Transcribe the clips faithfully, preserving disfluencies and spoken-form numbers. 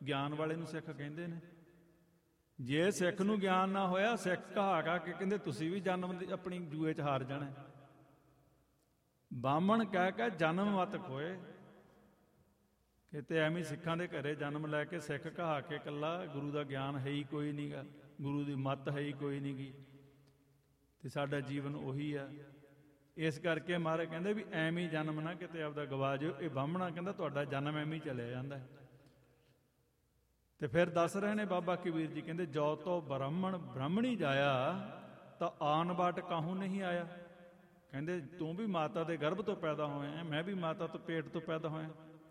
ਗਿਆਨ ਵਾਲੇ ਨੂੰ ਸਿੱਖ ਕਹਿੰਦੇ ਨੇ। ਜੇ ਸਿੱਖ ਨੂੰ ਗਿਆਨ ਨਾ ਹੋਇਆ, ਸਿੱਖ ਕਹਾ ਕਹਾ ਕੇ ਕਹਿੰਦੇ ਤੁਸੀਂ ਵੀ ਜਨਮ ਦੀ ਆਪਣੀ ਜੂਏ 'ਚ ਹਾਰ ਜਾਣਾ। ਬਾਹਮਣ ਕਹਿ ਕੇ ਜਨਮ ਮਤ ਖੋਏ। ਕਿਤੇ ਐਵੇਂ ਸਿੱਖਾਂ ਦੇ ਘਰੇ ਜਨਮ ਲੈ ਕੇ ਸਿੱਖ ਕਹਾ ਕੇ ਇਕੱਲਾ ਗੁਰੂ ਦਾ ਗਿਆਨ ਹੈ ਹੀ ਕੋਈ ਨਹੀਂ ਗਾ, ਗੁਰੂ ਦੀ ਮੱਤ ਹੈ ਹੀ ਕੋਈ ਨਹੀਂ ਗੀ, ਤੇ ਸਾਡਾ ਜੀਵਨ ਉਹੀ ਆ। ਇਸ ਕਰਕੇ ਮਹਾਰਾਜ ਕਹਿੰਦੇ ਵੀ ਐਵੇਂ ਜਨਮ ਨਾ ਕਿਤੇ ਆਪਦਾ ਗਵਾ ਜਾਓ। ਇਹ ਬਾਹਮਣਾ ਕਹਿੰਦਾ ਤੁਹਾਡਾ ਜਨਮ ਐਵੇਂ ਹੀ ਚਲਿਆ ਜਾਂਦਾ। ਤੇ ਫਿਰ ਦੱਸ ਰਹੇ ਨੇ ਬਾਬਾ ਕਬੀਰ ਜੀ, ਕਹਿੰਦੇ ਜੋ ਤੋ ਬ੍ਰਾਹਮਣ ਬ੍ਰਾਹਮਣੀ ਜਾਇਆ ਤਾਂ ਆਨ ਬਾਟ ਕਾਹੂ ਨਹੀਂ ਆਇਆ। ਕਹਿੰਦੇ ਤੂੰ ਵੀ ਮਾਤਾ ਦੇ ਗਰਭ ਤੋਂ ਪੈਦਾ ਹੋਇਆ, ਮੈਂ ਵੀ ਮਾਤਾ ਤੋਂ ਪੇਟ ਤੋਂ ਪੈਦਾ ਹੋਇਆ।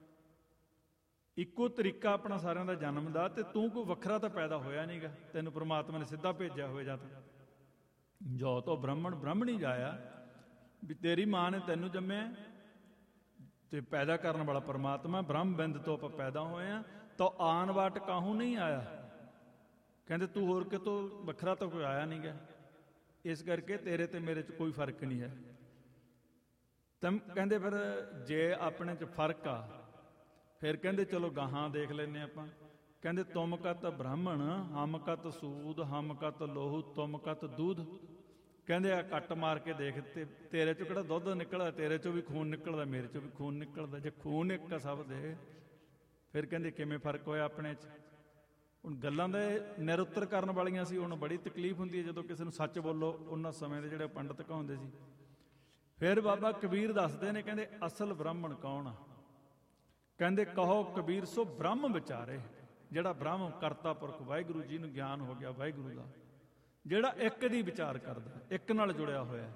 ਇੱਕੋ ਤਰੀਕਾ ਆਪਣਾ ਸਾਰਿਆਂ ਦਾ ਜਨਮ ਦਾ, ਤੇ ਤੂੰ ਕੋਈ ਵੱਖਰਾ ਤਾਂ ਪੈਦਾ ਹੋਇਆ ਨਹੀਂ ਗਾ, ਤੈਨੂੰ ਪ੍ਰਮਾਤਮਾ ਨੇ ਸਿੱਧਾ ਭੇਜਿਆ ਹੋਇਆ। ਜਾਂ ਤਾਂ ਜੋ ਤੋ ਬ੍ਰਾਹਮਣ ਬ੍ਰਾਹਮਣੀ ਜਾਇਆ, ਵੀ ਤੇਰੀ ਮਾਂ ਨੇ ਤੈਨੂੰ ਜੰਮਿਆ ਤੇ ਪੈਦਾ ਕਰਨ ਵਾਲਾ ਪਰਮਾਤਮਾ, ਬ੍ਰਹਮ ਬਿੰਦ ਤੋਂ ਆਪਾਂ ਪੈਦਾ ਹੋਏ ਆ, ਤਾਂ ਆਨ ਵਾਟ ਕਾਹੂ ਨਹੀਂ ਆਇਆ। ਕਹਿੰਦੇ ਤੂੰ ਹੋਰ ਕਿਤੋਂ ਵੱਖਰਾ ਤਾਂ ਕੋਈ ਆਇਆ ਨਹੀਂ ਗਾ, ਇਸ ਕਰਕੇ ਤੇਰੇ ਤੇ ਮੇਰੇ 'ਚ ਕੋਈ ਫਰਕ ਨਹੀਂ ਹੈ। ਤਾਂ ਕਹਿੰਦੇ ਫਿਰ ਜੇ ਆਪਣੇ 'ਚ ਫਰਕ ਆ, ਫਿਰ ਕਹਿੰਦੇ ਚਲੋ ਗਾਹਾਂ ਦੇਖ ਲੈਂਦੇ ਆਪਾਂ। ਕਹਿੰਦੇ ਤੁਮ ਕਤ ਬ੍ਰਾਹਮਣ ਹਮ ਕਤ ਸੂਦ ਹਮ ਕਤ ਲੋਹੂ ਤੁਮ ਕਤ ਦੂਧ। ਕਹਿੰਦੇ ਆ ਕੱਟ ਮਾਰ ਕੇ ਦੇਖ, ਤੇ ਤੇਰੇ 'ਚੋਂ ਕਿਹੜਾ ਦੁੱਧ ਨਿਕਲਦਾ, ਤੇਰੇ 'ਚੋਂ ਵੀ ਖੂਨ ਨਿਕਲਦਾ, ਮੇਰੇ 'ਚੋਂ ਵੀ ਖੂਨ ਨਿਕਲਦਾ। ਜੇ ਖੂਨ ਇੱਕ ਸਭ ਦੇ, ਫਿਰ ਕਹਿੰਦੇ ਕਿਵੇਂ ਫਰਕ ਹੋਇਆ ਆਪਣੇ 'ਚ। ਹੁਣ ਗੱਲਾਂ ਦੇ ਨਿਰੁੱਤਰ ਕਰਨ ਵਾਲੀਆਂ ਸੀ। ਹੁਣ ਬੜੀ ਤਕਲੀਫ ਹੁੰਦੀ ਹੈ ਜਦੋਂ ਕਿਸੇ ਨੂੰ ਸੱਚ ਬੋਲੋ। ਉਹਨਾਂ ਸਮੇਂ ਦੇ ਜਿਹੜੇ ਪੰਡਤ ਕਹਾਉਂਦੇ ਸੀ। ਫਿਰ ਬਾਬਾ ਕਬੀਰ ਦੱਸਦੇ ਨੇ, ਕਹਿੰਦੇ ਅਸਲ ਬ੍ਰਾਹਮਣ ਕੌਣ ਆ। ਕਹਿੰਦੇ ਕਹੋ ਕਬੀਰ ਸੋ ਬ੍ਰਹਮ ਵਿਚਾਰੇ, ਜਿਹੜਾ ਬ੍ਰਹਮ ਕਰਤਾ ਪੁਰਖ ਵਾਹਿਗੁਰੂ ਜੀ ਨੂੰ ਗਿਆਨ ਹੋ ਗਿਆ ਵਾਹਿਗੁਰੂ ਦਾ, ਜਿਹੜਾ ਇੱਕ ਦੀ ਵਿਚਾਰ ਕਰਦਾ, ਇੱਕ ਨਾਲ ਜੁੜਿਆ ਹੋਇਆ।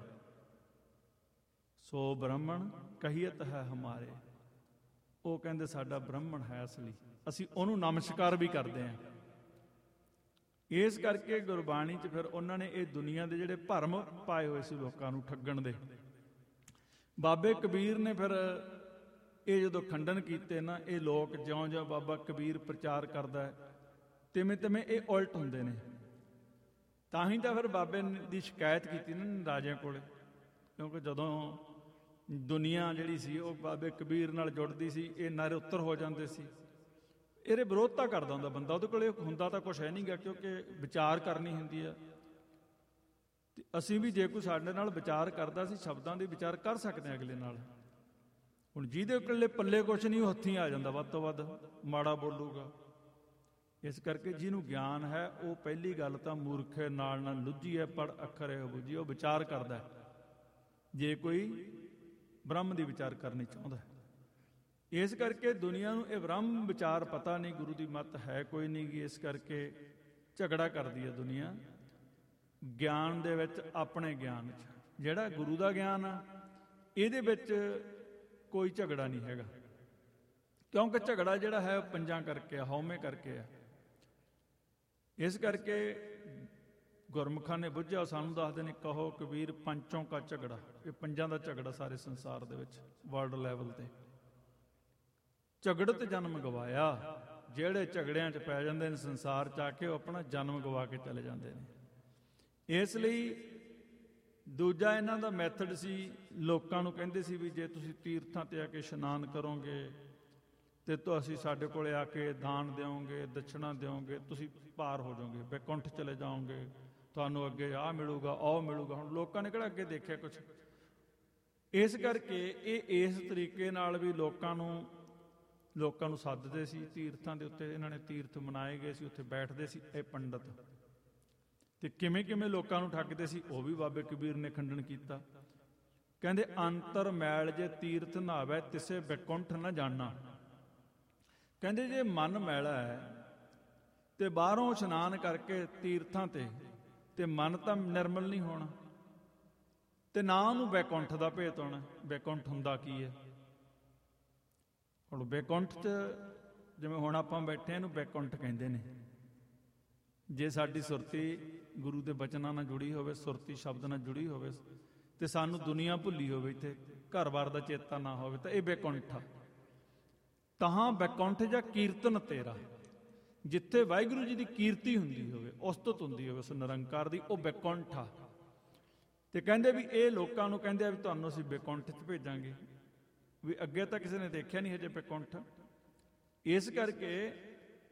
ਸੋ ਬ੍ਰਾਹਮਣ ਕਹੀਅਤ ਹੈ ਹਮਾਰੇ। ਉਹ ਕਹਿੰਦੇ ਸਾਡਾ ਬ੍ਰਾਹਮਣ ਹੈ ਅਸਲੀ, ਅਸੀਂ ਉਹਨੂੰ ਨਮਸਕਾਰ ਵੀ ਕਰਦੇ ਹਾਂ। ਇਸ ਕਰਕੇ ਗੁਰਬਾਣੀ 'ਚ ਫਿਰ ਉਹਨਾਂ ਨੇ ਇਹ ਦੁਨੀਆ ਦੇ ਜਿਹੜੇ ਭਰਮ ਪਾਏ ਹੋਏ ਸੀ ਲੋਕਾਂ ਨੂੰ ਠੱਗਣ ਦੇ, ਬਾਬੇ ਕਬੀਰ ਨੇ ਫਿਰ ਇਹ ਜਦੋਂ ਖੰਡਨ ਕੀਤੇ ਨਾ, ਇਹ ਲੋਕ ਜਿਉਂ ਜਿਉਂ ਬਾਬਾ ਕਬੀਰ ਪ੍ਰਚਾਰ ਕਰਦਾ ਤਿਵੇਂ ਤਿਵੇਂ ਇਹ ਉਲਟ ਹੁੰਦੇ ਨੇ। ਤਾਂ ਹੀ ਤਾਂ ਫਿਰ ਬਾਬੇ ਦੀ ਸ਼ਿਕਾਇਤ ਕੀਤੀ ਨਾ ਰਾਜਿਆਂ ਕੋਲੇ, ਕਿਉਂਕਿ ਜਦੋਂ ਦੁਨੀਆ ਜਿਹੜੀ ਸੀ ਉਹ ਬਾਬੇ ਕਬੀਰ ਨਾਲ ਜੁੜਦੀ ਸੀ, ਇਹ ਨਾਰੇ ਉੱਤਰ ਹੋ ਜਾਂਦੇ ਸੀ। ਇਹਦੇ ਵਿਰੋਧਤਾ ਕਰਦਾ ਹੁੰਦਾ ਬੰਦਾ, ਉਹਦੇ ਕੋਲ ਹੁੰਦਾ ਤਾਂ ਕੁਛ ਹੈ ਨਹੀਂ ਗਾ, ਕਿਉਂਕਿ ਵਿਚਾਰ ਕਰਨੀ ਹੁੰਦੀ ਆ। ਤੇ ਅਸੀਂ ਵੀ ਜੇ ਕੋਈ ਸਾਡੇ ਨਾਲ ਵਿਚਾਰ ਕਰਦਾ, ਅਸੀਂ ਸ਼ਬਦਾਂ ਦੇ ਵਿਚਾਰ ਕਰ ਸਕਦੇ ਹਾਂ ਅਗਲੇ ਨਾਲ। ਹੁਣ ਜਿਹਦੇ ਕੋਲੇ ਪੱਲੇ ਕੁਛ ਨਹੀਂ, ਉਹ ਹੱਥੀਂ ਆ ਜਾਂਦਾ, ਵੱਧ ਤੋਂ ਵੱਧ ਮਾੜਾ ਬੋਲੂਗਾ। ਇਸ ਕਰਕੇ ਜਿਹਨੂੰ ਗਿਆਨ ਹੈ ਉਹ ਪਹਿਲੀ ਗੱਲ ਤਾਂ ਮੂਰਖ ਨਾਲ ਨਾਲ ਲੁੱਝੀ ਹੈ, ਪੜ ਅੱਖਰ ਹੈ ਬੁੱਝੀ, ਉਹ ਵਿਚਾਰ ਕਰਦਾ ਜੇ ਕੋਈ ਬ੍ਰਹਮ ਦੀ ਵਿਚਾਰ ਕਰਨੀ ਚਾਹੁੰਦਾ। ਇਸ ਕਰਕੇ ਦੁਨੀਆ ਨੂੰ ਇਹ ਬ੍ਰਹਮ ਵਿਚਾਰ ਪਤਾ ਨਹੀਂ, ਗੁਰੂ ਦੀ ਮੱਤ ਹੈ ਕੋਈ ਨਹੀਂ ਗੀ। ਇਸ ਕਰਕੇ ਝਗੜਾ ਕਰਦੀ ਹੈ ਦੁਨੀਆ ਗਿਆਨ ਦੇ ਵਿੱਚ, ਆਪਣੇ ਗਿਆਨ 'ਚ। ਜਿਹੜਾ ਗੁਰੂ ਦਾ ਗਿਆਨ ਆ ਇਹਦੇ ਵਿੱਚ ਕੋਈ ਝਗੜਾ ਨਹੀਂ ਹੈਗਾ, ਕਿਉਂਕਿ ਝਗੜਾ ਜਿਹੜਾ ਹੈ ਉਹ ਪੰਜਾਂ ਕਰਕੇ ਆ, ਹਉਮੈ ਕਰਕੇ ਆ। ਇਸ ਕਰਕੇ ਗੁਰਮੁਖਾਂ ਨੇ ਬੁੱਝਿਆ, ਸਾਨੂੰ ਦੱਸਦੇ ਨੇ ਕਹੋ ਕਬੀਰ ਪੰਚੋਂ ਕਾ ਝਗੜਾ। ਇਹ ਪੰਜਾਂ ਦਾ ਝਗੜਾ ਸਾਰੇ ਸੰਸਾਰ ਦੇ ਵਿੱਚ, ਵਰਲਡ ਲੈਵਲ ਤੇ। ਝਗੜਤ ਜਨਮ ਗਵਾਇਆ, ਜਿਹੜੇ ਝਗੜਿਆਂ 'ਚ ਪੈ ਜਾਂਦੇ ਨੇ ਸੰਸਾਰ 'ਚ ਆ ਕੇ, ਉਹ ਆਪਣਾ ਜਨਮ ਗਵਾ ਕੇ ਚਲੇ ਜਾਂਦੇ ਨੇ। ਇਸ ਲਈ ਦੂਜਾ ਇਹਨਾਂ ਦਾ ਮੈਥਡ ਸੀ, ਲੋਕਾਂ ਨੂੰ ਕਹਿੰਦੇ ਸੀ ਵੀ ਜੇ ਤੁਸੀਂ ਤੀਰਥਾਂ ਤੇ ਆ ਕੇ ਇਸ਼ਨਾਨ ਕਰੋਗੇ ਤੇ ਤੁਸੀਂ ਸਾਡੇ ਕੋਲੇ ਆ ਕੇ ਦਾਨ ਦਿਓਗੇ, ਦਛਣਾ ਦਿਓਗੇ, ਤੁਸੀਂ ਪਾਰ ਹੋ ਜਾਓਗੇ, ਬੈਕੁੰਠ ਚਲੇ ਜਾਓਗੇ, ਤੁਹਾਨੂੰ ਅੱਗੇ ਆਹ ਮਿਲੂਗਾ, ਉਹ ਮਿਲੂਗਾ। ਹੁਣ ਲੋਕਾਂ ਨੇ ਕਿਹੜਾ ਅੱਗੇ ਦੇਖਿਆ ਕੁਛ। ਇਸ ਕਰਕੇ ਇਹ ਇਸ ਤਰੀਕੇ ਨਾਲ ਵੀ ਲੋਕਾਂ ਨੂੰ ਲੋਕਾਂ ਨੂੰ ਸੱਦਦੇ ਸੀ ਤੀਰਥਾਂ ਦੇ ਉੱਤੇ। ਇਹਨਾਂ ਨੇ ਤੀਰਥ ਮਨਾਏ ਗਏ ਸੀ, ਉੱਥੇ ਬੈਠਦੇ ਸੀ ਇਹ ਪੰਡਤ, ਤੇ ਕਿਵੇਂ ਕਿਵੇਂ ਲੋਕਾਂ ਨੂੰ ਠੱਗਦੇ ਸੀ ਉਹ ਵੀ ਬਾਬੇ ਕਬੀਰ ਨੇ ਖੰਡਨ ਕੀਤਾ। ਕਹਿੰਦੇ ਅੰਤਰ ਮੈਲ ਜੇ ਤੀਰਥ ਨਹਾਵੇ ਤਿਸੇ ਬੈਕੁੰਠ ਨਾ ਜਾਣਾ। ਕਹਿੰਦੇ ਜੇ ਮਨ ਮੈਲਾ ਹੈ ਤੇ ਬਾਹਰੋਂ ਇਸ਼ਨਾਨ ਕਰਕੇ ਤੀਰਥਾਂ ਤੇ ਤੇ ਮਨ ਤਾਂ ਨਿਰਮਲ ਨਹੀਂ ਹੋਣਾ, ਤੇ ਨਾ ਉਹਨੂੰ ਬੈਕੁੰਠ ਦਾ ਭੇਤ ਹੋਣਾ। ਬੈਕੁੰਠ ਹੁੰਦਾ ਕੀ ਹੈ? ਹੁਣ ਬੈਕੁੰਠ 'ਚ ਜਿਵੇਂ ਹੁਣ ਆਪਾਂ ਬੈਠੇ, ਇਹਨੂੰ ਬੈਕੁੰਠ ਕਹਿੰਦੇ ਨੇ। ਜੇ ਸਾਡੀ ਸੁਰਤੀ ਗੁਰੂ ਦੇ ਬਚਨਾਂ ਨਾਲ ਜੁੜੀ ਹੋਵੇ, ਸੁਰਤੀ ਸ਼ਬਦ ਨਾਲ ਜੁੜੀ ਹੋਵੇ, ਤੇ ਸਾਨੂੰ ਦੁਨੀਆ ਭੁੱਲੀ ਹੋਵੇ, ਇੱਥੇ ਘਰ-ਬਾਰ ਦਾ ਚੇਤਾ ਨਾ ਹੋਵੇ, ਤਾਂ ਇਹ ਬੈਕੁੰਠ ਆ। ਤਾਂ ਬੈਕੁੰਠ ਜਾਂ ਕੀਰਤਨ ਤੇਰਾ, ਜਿੱਥੇ ਵਾਹਿਗੁਰੂ ਜੀ ਦੀ ਕੀਰਤੀ ਹੁੰਦੀ ਹੋਵੇ, ਉਸਤਤ ਹੁੰਦੀ ਹੋਵੇ ਉਸ ਨਿਰੰਕਾਰ ਦੀ, ਉਹ ਬੈਕੁੰਠ ਆ। ਤੇ ਕਹਿੰਦੇ ਵੀ ਇਹ ਲੋਕਾਂ ਨੂੰ ਕਹਿੰਦੇ ਆ ਵੀ ਤੁਹਾਨੂੰ ਅਸੀਂ ਬੈਕੁੰਠ 'ਚ ਭੇਜਾਂਗੇ, ਵੀ ਅੱਗੇ ਤਾਂ ਕਿਸੇ ਨੇ ਦੇਖਿਆ ਨਹੀਂ ਹਜੇ ਬੈਕੁੰਠ। ਇਸ ਕਰਕੇ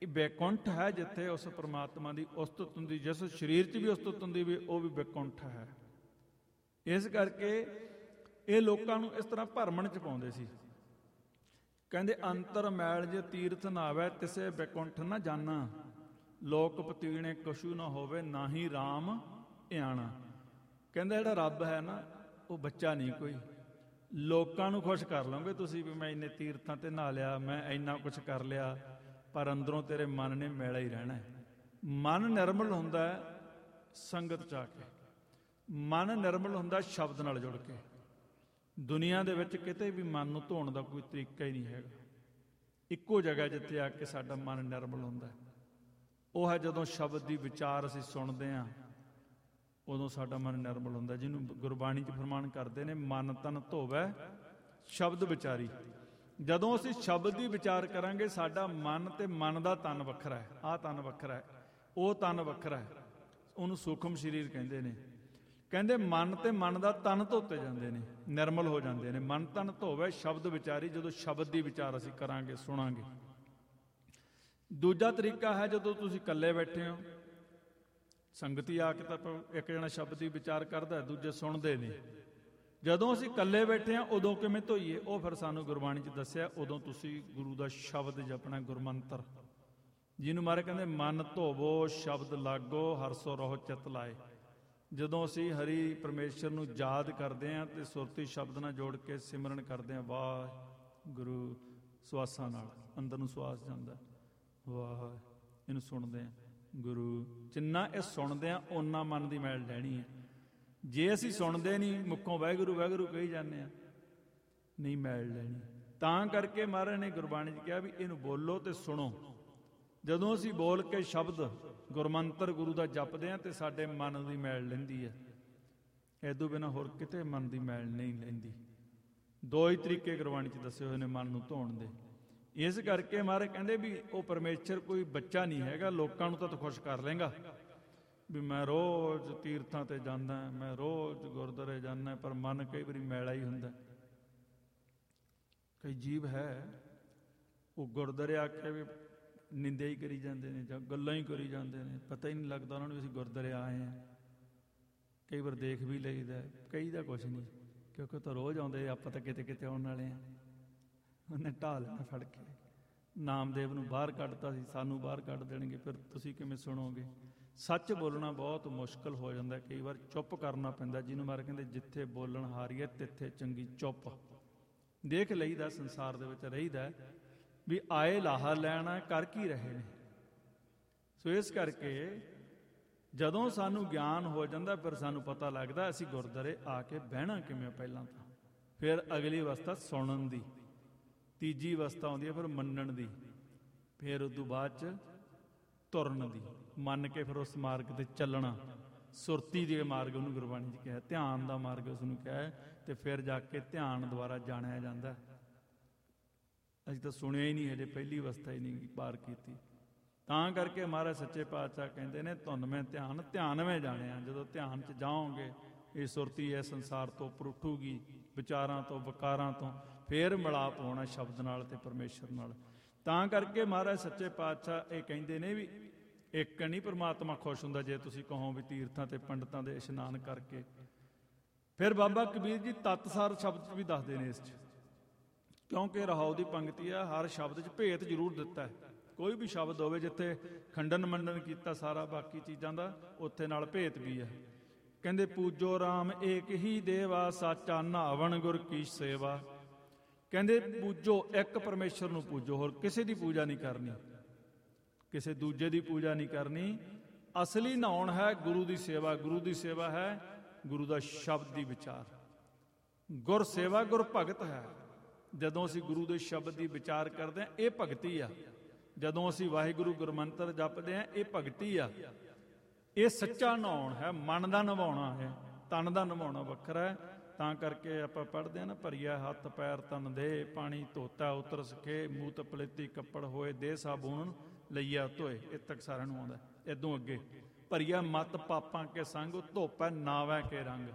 ਇਹ ਬੈਕੁੰਠ ਹੈ ਜਿੱਥੇ ਉਸ ਪਰਮਾਤਮਾ ਦੀ ਉਸਤਤ ਹੁੰਦੀ, ਜਿਸ ਸਰੀਰ 'ਚ ਵੀ ਉਸਤਤ ਹੁੰਦੀ ਵੀ ਉਹ ਵੀ ਬੈਕੁੰਠ ਹੈ। ਇਸ ਕਰਕੇ ਇਹ ਲੋਕਾਂ ਨੂੰ ਇਸ ਤਰ੍ਹਾਂ ਭਰਮਣ 'ਚ ਪਾਉਂਦੇ ਸੀ। ਕਹਿੰਦੇ ਅੰਤਰ ਮੈਲ ਜੇ ਤੀਰਥ ਨਾਵੇ ਤਿਸੇ ਬੈਕੁੰਠ ਨਾ ਜਾਣਾ, ਲੋਕ ਪਤੀਣੇ ਕਛੂ ਨਾ ਹੋਵੇ ਨਾ ਹੀ ਰਾਮ ਇਆਣਾ। ਕਹਿੰਦਾ ਜਿਹੜਾ ਰੱਬ ਹੈ ਨਾ ਉਹ ਬੱਚਾ ਨਹੀਂ ਕੋਈ। ਲੋਕਾਂ ਨੂੰ ਖੁਸ਼ ਕਰ ਲਓਗੇ ਤੁਸੀਂ ਵੀ ਮੈਂ ਇੰਨੇ ਤੀਰਥਾਂ ਤੇ ਨਹਾ ਲਿਆ, ਮੈਂ ਇੰਨਾ ਕੁਛ ਕਰ ਲਿਆ, ਪਰ ਅੰਦਰੋਂ ਤੇਰੇ ਮਨ ਨੇ ਮੈਲਾ ਹੀ ਰਹਿਣਾ ਹੈ। ਮਨ ਨਿਰਮਲ ਹੁੰਦਾ ਹੈ ਸੰਗਤ 'ਚ ਆ ਕੇ, ਮਨ ਨਿਰਮਲ ਹੁੰਦਾ ਸ਼ਬਦ ਨਾਲ ਜੁੜ ਕੇ। ਦੁਨੀਆ ਦੇ ਵਿੱਚ ਕਿਤੇ ਵੀ ਮਨ ਨੂੰ ਧੋਣ ਦਾ ਕੋਈ ਤਰੀਕਾ ਹੀ ਨਹੀਂ ਹੈਗਾ। ਇੱਕੋ ਜਗ੍ਹਾ ਜਿੱਥੇ ਆ ਕੇ ਸਾਡਾ ਮਨ ਨਿਰਮਲ ਹੁੰਦਾ ਉਹ ਹੈ ਜਦੋਂ ਸ਼ਬਦ ਦੀ ਵਿਚਾਰ ਅਸੀਂ ਸੁਣਦੇ ਹਾਂ, ਉਦੋਂ ਸਾਡਾ ਮਨ ਨਿਰਮਲ ਹੁੰਦਾ। ਜਿਹਨੂੰ ਗੁਰਬਾਣੀ 'ਚ ਫਰਮਾਨ ਕਰਦੇ ਨੇ ਮਨ ਤਨ ਧੋਵੈ ਸ਼ਬਦ ਵਿਚਾਰੀ। ਜਦੋਂ ਅਸੀਂ ਸ਼ਬਦ ਦੀ ਵਿਚਾਰ ਕਰਾਂਗੇ ਸਾਡਾ ਮਨ ਤੇ ਮਨ ਦਾ ਤਨ ਵੱਖਰਾ ਹੈ, ਆਹ ਤਨ ਵੱਖਰਾ ਹੈ, ਉਹ ਤਨ ਵੱਖਰਾ ਹੈ, ਉਹਨੂੰ ਸੂਖਮ ਸਰੀਰ ਕਹਿੰਦੇ ਨੇ। ਕਹਿੰਦੇ ਮਨ ਤੇ ਮਨ ਦਾ ਤਨ ਧੋਤੇ ਜਾਂਦੇ ਨੇ, ਨਿਰਮਲ ਹੋ ਜਾਂਦੇ ਨੇ। ਮਨ ਤਨ ਧੋਵੇ ਸ਼ਬਦ ਵਿਚਾਰੀ, ਜਦੋਂ ਸ਼ਬਦ ਦੀ ਵਿਚਾਰ ਅਸੀਂ ਕਰਾਂਗੇ ਸੁਣਾਂਗੇ। ਦੂਜਾ ਤਰੀਕਾ ਹੈ ਜਦੋਂ ਤੁਸੀਂ ਇਕੱਲੇ ਬੈਠੇ ਹੋ, ਸੰਗਤੀ ਆ ਕੇ ਤਾਂ ਇੱਕ ਜਣਾ ਸ਼ਬਦ ਦੀ ਵਿਚਾਰ ਕਰਦਾ, ਦੂਜੇ ਸੁਣਦੇ ਨੇ। ਜਦੋਂ ਅਸੀਂ ਇਕੱਲੇ ਬੈਠੇ ਹਾਂ ਉਦੋਂ ਕਿਵੇਂ ਧੋਈਏ, ਉਹ ਫਿਰ ਸਾਨੂੰ ਗੁਰਬਾਣੀ 'ਚ ਦੱਸਿਆ। ਉਦੋਂ ਤੁਸੀਂ ਗੁਰੂ ਦਾ ਸ਼ਬਦ ਜਪਣਾ, ਗੁਰਮੰਤਰ, ਜਿਹਨੂੰ ਮਾਰੇ ਕਹਿੰਦੇ ਮਨ ਧੋਵੋ ਸ਼ਬਦ ਲਾਗੋ ਹਰਿ ਸੋ ਰਹੋ ਚਿਤ ਲਾਏ। ਜਦੋਂ ਅਸੀਂ ਹਰੀ ਪਰਮੇਸ਼ਰ ਨੂੰ ਯਾਦ ਕਰਦੇ ਹਾਂ ਤੇ ਸੁਰਤੀ ਸ਼ਬਦ ਨਾਲ ਜੋੜ ਕੇ ਸਿਮਰਨ ਕਰਦੇ ਹਾਂ, ਵਾਹਿਗੁਰੂ, ਸਵਾਸਾਂ ਨਾਲ ਅੰਦਰ ਨੂੰ ਸਵਾਸ ਜਾਂਦਾ, ਵਾਹ, ਇਹਨੂੰ ਸੁਣਦੇ ਹਾਂ ਗੁਰੂ। ਜਿੰਨਾ ਇਹ ਸੁਣਦੇ ਹਾਂ ਓਨਾ ਮਨ ਦੀ ਮੈਲ ਲੈਣੀ ਹੈ। ਜੇ ਅਸੀਂ ਸੁਣਦੇ ਨਹੀਂ, ਮੁੱਖੋਂ ਵਾਹਿਗੁਰੂ ਵਾਹਿਗੁਰੂ ਕਹੀ ਜਾਂਦੇ ਹਾਂ, ਨਹੀਂ ਮੈਲ ਲੈਣੀ। ਤਾਂ ਕਰਕੇ ਮਹਾਰਾਜ ਨੇ ਗੁਰਬਾਣੀ 'ਚ ਕਿਹਾ ਵੀ ਇਹਨੂੰ ਬੋਲੋ ਤੇ ਸੁਣੋ। ਜਦੋਂ ਅਸੀਂ ਬੋਲ ਕੇ ਸ਼ਬਦ ਗੁਰਮੰਤਰ ਗੁਰੂ ਦਾ ਜਪਦੇ ਹਾਂ ਤੇ ਸਾਡੇ ਮਨ ਦੀ ਮੈਲ ਲੈਂਦੀ ਹੈ। ਇਹਦੋਂ ਬਿਨਾਂ ਹੋਰ ਕਿਤੇ ਮਨ ਦੀ ਮੈਲ ਨਹੀਂ ਲੈਂਦੀ। ਦੋ ਹੀ ਤਰੀਕੇ ਗੁਰਬਾਣੀ 'ਚ ਦੱਸੇ ਹੋਏ ਨੇ ਮਨ ਨੂੰ ਧੋਣ ਦੇ। ਇਸ ਕਰਕੇ ਮਹਾਰਾਜ ਕਹਿੰਦੇ ਵੀ ਉਹ ਪਰਮੇਸ਼ਰ ਕੋਈ ਬੱਚਾ ਨਹੀਂ ਹੈਗਾ। ਲੋਕਾਂ ਨੂੰ ਤਾਂ ਤੂੰ ਖੁਸ਼ ਕਰ ਲੇਂਗਾ ਵੀ ਮੈਂ ਰੋਜ਼ ਤੀਰਥਾਂ ਤੇ ਜਾਂਦਾ, ਮੈਂ ਰੋਜ਼ ਗੁਰਦੁਆਰੇ ਜਾਂਦਾ, ਪਰ ਮਨ ਕਈ ਵਾਰੀ ਮੈਲਾ ਹੀ ਹੁੰਦਾ। ਕਈ ਜੀਵ ਹੈ ਉਹ ਗੁਰਦੁਆਰੇ ਆ ਕੇ ਵੀ ਨਿੰਦਿਆ ਹੀ ਕਰੀ ਜਾਂਦੇ ਨੇ ਜਾਂ ਗੱਲਾਂ ਹੀ ਕਰੀ ਜਾਂਦੇ ਨੇ, ਪਤਾ ਹੀ ਨਹੀਂ ਲੱਗਦਾ ਉਹਨਾਂ ਨੂੰ ਅਸੀਂ ਗੁਰਦੁਆਰੇ ਆਏ ਹਾਂ। ਕਈ ਵਾਰ ਦੇਖ ਵੀ ਲਈਦਾ, ਕਈ ਦਾ ਕੁਛ ਨਹੀਂ, ਕਿਉਂਕਿ ਉਹ ਤਾਂ ਰੋਜ਼ ਆਉਂਦੇ, ਆਪਾਂ ਤਾਂ ਕਿਤੇ ਕਿਤੇ ਆਉਣ ਵਾਲੇ ਹਾਂ। ਉਹਨੇ ਢਾਹ ਲੈਣਾ ਫੜ ਕੇ, ਨਾਮਦੇਵ ਨੂੰ ਬਾਹਰ ਕੱਢਤਾ ਸੀ, ਸਾਨੂੰ ਬਾਹਰ ਕੱਢ ਦੇਣਗੇ, ਫਿਰ ਤੁਸੀਂ ਕਿਵੇਂ ਸੁਣੋਗੇ। ਸੱਚ ਬੋਲਣਾ ਬਹੁਤ ਮੁਸ਼ਕਲ ਹੋ ਜਾਂਦਾ, ਕਈ ਵਾਰ ਚੁੱਪ ਕਰਨਾ ਪੈਂਦਾ। ਜਿਹਨੂੰ ਮਾਰੇ ਕਹਿੰਦੇ ਜਿੱਥੇ ਬੋਲਣ ਹਾਰੀਏ ਤਿੱਥੇ ਚੰਗੀ ਚੁੱਪ। ਦੇਖ ਲਈਦਾ ਸੰਸਾਰ ਦੇ ਵਿੱਚ ਰਹੀਦਾ ਵੀ ਆਏ ਲਾਹਾ ਲੈਣਾ ਕਰ ਕੀ ਰਹੇ ਨੇ। ਸੋ ਇਸ ਕਰਕੇ ਜਦੋਂ ਸਾਨੂੰ ਗਿਆਨ ਹੋ ਜਾਂਦਾ ਫਿਰ ਸਾਨੂੰ ਪਤਾ ਲੱਗਦਾ ਅਸੀਂ ਗੁਰਦੁਆਰੇ ਆ ਕੇ ਬਹਿਣਾ ਕਿਵੇਂ। ਪਹਿਲਾਂ ਤਾਂ ਫਿਰ ਅਗਲੀ ਅਵਸਥਾ ਸੁਣਨ ਦੀ, ਤੀਜੀ ਅਵਸਥਾ ਆਉਂਦੀ ਹੈ ਫਿਰ ਮੰਨਣ ਦੀ, ਫਿਰ ਉਦੋਂ ਬਾਅਦ 'ਚ ਤੁਰਨ ਦੀ, ਮੰਨ ਕੇ ਫਿਰ ਉਸ ਮਾਰਗ ਤੇ ਚੱਲਣਾ। ਸੁਰਤੀ ਦੇ ਮਾਰਗ ਉਹਨੂੰ ਗੁਰਬਾਣੀ 'ਚ ਕਿਹਾ, ਧਿਆਨ ਦਾ ਮਾਰਗ ਉਸਨੂੰ ਕਿਹਾ। ਤੇ ਫਿਰ ਜਾ ਕੇ ਧਿਆਨ ਦੁਆਰਾ ਜਾਣਿਆ ਜਾਂਦਾ। ਅਸੀਂ ਤਾਂ ਸੁਣਿਆ ਹੀ ਨਹੀਂ, ਹਜੇ ਪਹਿਲੀ ਅਵਸਥਾ ਹੀ ਨਹੀਂ ਪਾਰ ਕੀਤੀ। ਤਾਂ ਕਰਕੇ ਮਹਾਰਾਜ ਸੱਚੇ ਪਾਤਸ਼ਾਹ ਕਹਿੰਦੇ ਨੇ ਧੁਨ ਮੈਂ ਧਿਆਨ ਧਿਆਨਵੇਂ ਜਾਣਿਆ। ਜਦੋਂ ਧਿਆਨ 'ਚ ਜਾਓਗੇ ਇਹ ਸੁਰਤੀ ਹੈ ਸੰਸਾਰ ਤੋਂ ਉੱਪਰ ਉੱਠੂਗੀ, ਵਿਚਾਰਾਂ ਤੋਂ ਵਿਕਾਰਾਂ ਤੋਂ, ਫਿਰ ਮਿਲਾਪ ਹੋਣਾ ਸ਼ਬਦ ਨਾਲ ਤੇ ਪਰਮੇਸ਼ਰ ਨਾਲ। ਤਾਂ ਕਰਕੇ ਮਹਾਰਾਜ ਸੱਚੇ ਪਾਤਸ਼ਾਹ ਇਹ ਕਹਿੰਦੇ ਨੇ ਵੀ ਇੱਕ ਨਹੀਂ ਪਰਮਾਤਮਾ ਖੁਸ਼ ਹੁੰਦਾ ਜੇ ਤੁਸੀਂ ਕਹੋ ਵੀ ਤੀਰਥਾਂ ਤੇ ਪੰਡਤਾਂ ਦੇ ਇਸ਼ਨਾਨ ਕਰਕੇ। ਫਿਰ ਬਾਬਾ ਕਬੀਰ ਜੀ ਤਤਸਾਰ ਸ਼ਬਦ 'ਚ ਵੀ ਦੱਸਦੇ ਨੇ ਇਸ 'ਚ, ਕਿਉਂਕਿ ਰਹਾਉ ਦੀ ਪੰਕਤੀ ਆ, ਹਰ ਸ਼ਬਦ 'ਚ ਭੇਤ ਜ਼ਰੂਰ ਦਿੱਤਾ ਹੈ। ਕੋਈ ਵੀ ਸ਼ਬਦ ਹੋਵੇ ਜਿੱਥੇ ਖੰਡਨ ਮੰਡਨ ਕੀਤਾ ਸਾਰਾ ਬਾਕੀ ਚੀਜ਼ਾਂ ਦਾ, ਉੱਥੇ ਨਾਲ ਭੇਤ ਵੀ ਹੈ। ਕਹਿੰਦੇ ਪੂਜੋ ਰਾਮ ਏਕ ਹੀ ਦੇਵਾ, ਸਾਚਾ ਨਾਵਣ ਗੁਰ ਕੀ ਸੇਵਾ। ਕਹਿੰਦੇ ਪੂਜੋ ਇੱਕ ਪਰਮੇਸ਼ਰ ਨੂੰ ਪੂਜੋ, ਹੋਰ ਕਿਸੇ ਦੀ ਪੂਜਾ ਨਹੀਂ ਕਰਨੀ, ਕਿਸੇ ਦੂਜੇ ਦੀ ਪੂਜਾ ਨਹੀਂ ਕਰਨੀ। ਅਸਲੀ ਨਹਾਉਣ ਹੈ ਗੁਰੂ ਦੀ ਸੇਵਾ। ਗੁਰੂ ਦੀ ਸੇਵਾ ਹੈ ਗੁਰੂ ਦਾ ਸ਼ਬਦ ਦੀ ਵਿਚਾਰ। ਗੁਰ ਸੇਵਾ ਗੁਰ ਭਗਤ ਹੈ। ਜਦੋਂ ਅਸੀਂ ਗੁਰੂ ਦੇ ਸ਼ਬਦ ਦੀ ਵਿਚਾਰ ਕਰਦੇ ਹਾਂ ਇਹ ਭਗਤੀ ਆ। ਜਦੋਂ ਅਸੀਂ ਵਾਹਿਗੁਰੂ ਗੁਰਮੰਤਰ ਜਪਦੇ ਹਾਂ ਇਹ ਭਗਤੀ ਆ। ਇਹ ਸੱਚਾ ਨਹਾਉਣ ਹੈ, ਮਨ ਦਾ ਨਵਾਉਣਾ ਹੈ, ਤਨ ਦਾ ਨਵਾਉਣਾ ਵੱਖਰਾ ਹੈ। ਤਾਂ ਕਰਕੇ ਆਪਾਂ ਪੜ੍ਹਦੇ ਹਾਂ ਨਾ, ਭਰੀਆ ਹੱਥ ਪੈਰ ਤਨ ਦੇ, ਪਾਣੀ ਧੋਤਾ ਉਤਰ ਸਕੇ, ਮੂਤ ਪਲੇਤੀ ਕੱਪੜ ਹੋਏ, ਦੇ ਸਾਬੂਨ ਲਈਆ ਧੋਏ। ਇਹ ਤੱਕ ਸਾਰਿਆਂ ਨੂੰ ਆਉਂਦਾ। ਇਦੋਂ ਅੱਗੇ ਭਰੀਆ ਮਤ ਪਾਪਾਂ ਕੇ ਸੰਗ, ਧੋਪੈ ਨਾਵੈ ਕੇ ਰੰਗ।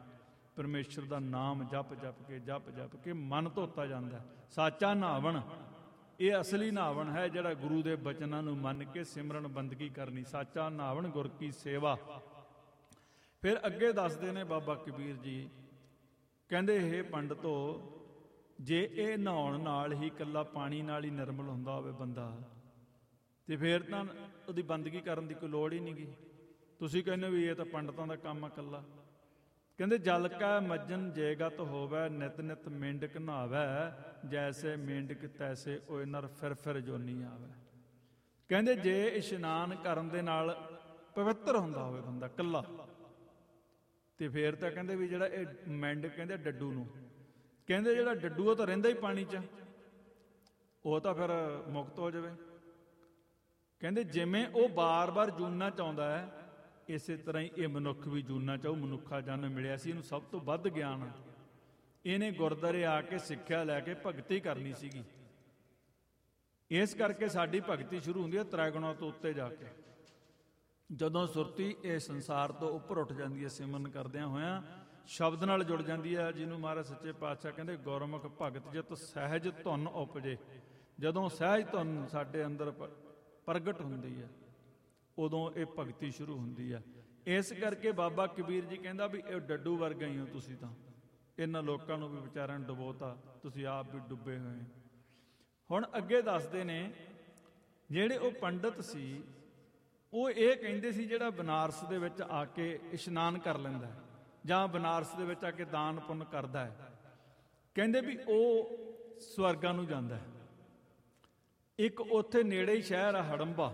ਪਰਮੇਸ਼ਰ ਦਾ ਨਾਮ ਜਪ ਜਪ ਕੇ ਜਪ ਜਪ ਕੇ ਮਨ ਧੋਤਾ ਜਾਂਦਾ। ਸਾਚਾ ਨਾਵਣ ਇਹ ਅਸਲੀ ਨਹਾਵਣ ਹੈ, ਜਿਹੜਾ ਗੁਰੂ ਦੇ ਬਚਨਾਂ ਨੂੰ ਮੰਨ ਕੇ ਸਿਮਰਨ ਬੰਦਗੀ ਕਰਨੀ, ਸਾਚਾ ਨਹਾਵਣ ਗੁਰ ਕੀ ਸੇਵਾ। ਫਿਰ ਅੱਗੇ ਦੱਸਦੇ ਨੇ ਬਾਬਾ ਕਬੀਰ ਜੀ, ਕਹਿੰਦੇ ਇਹ ਪੰਡਤੋ, ਜੇ ਇਹ ਨਹਾਉਣ ਨਾਲ ਹੀ ਇਕੱਲਾ ਪਾਣੀ ਨਾਲ ਹੀ ਨਿਰਮਲ ਹੁੰਦਾ ਹੋਵੇ ਬੰਦਾ, ਤੇ ਫਿਰ ਤਾਂ ਉਹਦੀ ਬੰਦਗੀ ਕਰਨ ਦੀ ਕੋਈ ਲੋੜ ਹੀ ਨਹੀਂ ਗੀ। ਤੁਸੀਂ ਕਹਿੰਦੇ ਵੀ ਇਹ ਤਾਂ ਪੰਡਤਾਂ ਦਾ ਕੰਮ ਆ ਇਕੱਲਾ। ਕਹਿੰਦੇ ਜਲ ਕੈ ਮੱਜਨ ਜੇਗਤ ਹੋਵੈ, ਨਿਤ ਨਿਤ ਮੇਂਢਕ ਨਹਾਵੈ, ਜੈਸੇ ਮੇਂਢਕ ਤੈਸੇ ਓਏ ਨਰ ਫਿਰ ਫਿਰ ਜੋਨੀ ਆਵੈ। ਕਹਿੰਦੇ ਜੇ ਇਸ਼ਨਾਨ ਕਰਨ ਦੇ ਨਾਲ ਪਵਿੱਤਰ ਹੁੰਦਾ ਹੋਵੇ ਬੰਦਾ ਇਕੱਲਾ, ਤੇ ਫੇਰ ਤਾਂ ਕਹਿੰਦੇ ਵੀ ਜਿਹੜਾ ਇਹ ਮੇਂਢਕ ਕਹਿੰਦੇ ਡੱਡੂ ਨੂੰ, ਕਹਿੰਦੇ ਜਿਹੜਾ ਡੱਡੂ ਉਹ ਤਾਂ ਰਹਿੰਦਾ ਹੀ ਪਾਣੀ 'ਚ, ਉਹ ਤਾਂ ਫਿਰ ਮੁਕਤ ਹੋ ਜਾਵੇ। ਕਹਿੰਦੇ ਜਿਵੇਂ ਉਹ ਬਾਰ-ਬਾਰ ਜੂਨਾ ਚਾਹੁੰਦਾ ਹੈ, ਇਸੇ ਤਰ੍ਹਾਂ ਹੀ ਇਹ ਮਨੁੱਖ ਵੀ ਜੂਨਾ ਚਾਹੂ। ਮਨੁੱਖਾ ਜਨਮ ਮਿਲਿਆ ਸੀ, ਇਹਨੂੰ ਸਭ ਤੋਂ ਵੱਧ ਗਿਆਨ, ਇਹਨੇ ਗੁਰਦੁਆਰੇ ਆ ਕੇ ਸਿੱਖਿਆ ਲੈ ਕੇ ਭਗਤੀ ਕਰਨੀ ਸੀਗੀ। ਇਸ ਕਰਕੇ ਸਾਡੀ ਭਗਤੀ ਸ਼ੁਰੂ ਹੁੰਦੀ ਹੈ ਤ੍ਰੈਗੁਣਾ ਤੋਂ ਉੱਤੇ ਜਾ ਕੇ। ਜਦੋਂ ਸੁਰਤੀ ਇਹ ਸੰਸਾਰ ਤੋਂ ਉੱਪਰ ਉੱਠ ਜਾਂਦੀ ਹੈ, ਸਿਮਰਨ ਕਰਦਿਆਂ ਹੋਇਆਂ ਸ਼ਬਦ ਨਾਲ ਜੁੜ ਜਾਂਦੀ ਹੈ, ਜਿਹਨੂੰ ਮਹਾਰਾਜ ਸੱਚੇ ਪਾਤਸ਼ਾਹ ਕਹਿੰਦੇ ਗੁਰਮੁਖ ਭਗਤ ਜਿਤ ਸਹਿਜ ਧੁਨ ਉਪਜੇ। ਜਦੋਂ ਸਹਿਜ ਧੁਨ ਸਾਡੇ ਅੰਦਰ ਪ੍ਰਗਟ ਹੁੰਦੀ ਹੈ, ਉਦੋਂ ਇਹ ਭਗਤੀ ਸ਼ੁਰੂ ਹੁੰਦੀ ਹੈ। ਇਸ ਕਰਕੇ ਬਾਬਾ ਕਬੀਰ ਜੀ ਕਹਿੰਦਾ ਵੀ ਇਹ ਡੱਡੂ ਵਰਗਾ ਹੀ ਹੋ ਤੁਸੀਂ, ਤਾਂ ਇਹਨਾਂ ਲੋਕਾਂ ਨੂੰ ਵੀ ਵਿਚਾਰਿਆਂ ਨੂੰ ਡੁਬੋਤਾ, ਤੁਸੀਂ ਆਪ ਵੀ ਡੁੱਬੇ ਹੋਏ। ਹੁਣ ਅੱਗੇ ਦੱਸਦੇ ਨੇ, ਜਿਹੜੇ ਉਹ ਪੰਡਤ ਸੀ ਉਹ ਇਹ ਕਹਿੰਦੇ ਸੀ ਜਿਹੜਾ ਬਨਾਰਸ ਦੇ ਵਿੱਚ ਆ ਕੇ ਇਸ਼ਨਾਨ ਕਰ ਲੈਂਦਾ ਜਾਂ ਬਨਾਰਸ ਦੇ ਵਿੱਚ ਆ ਕੇ ਦਾਨ ਪੁੰਨ ਕਰਦਾ ਹੈ, ਕਹਿੰਦੇ ਵੀ ਉਹ ਸਵਰਗਾਂ ਨੂੰ ਜਾਂਦਾ ਹੈ। ਇੱਕ ਉੱਥੇ ਨੇੜੇ ਹੀ ਸ਼ਹਿਰ ਆ ਹੜੰਬਾ,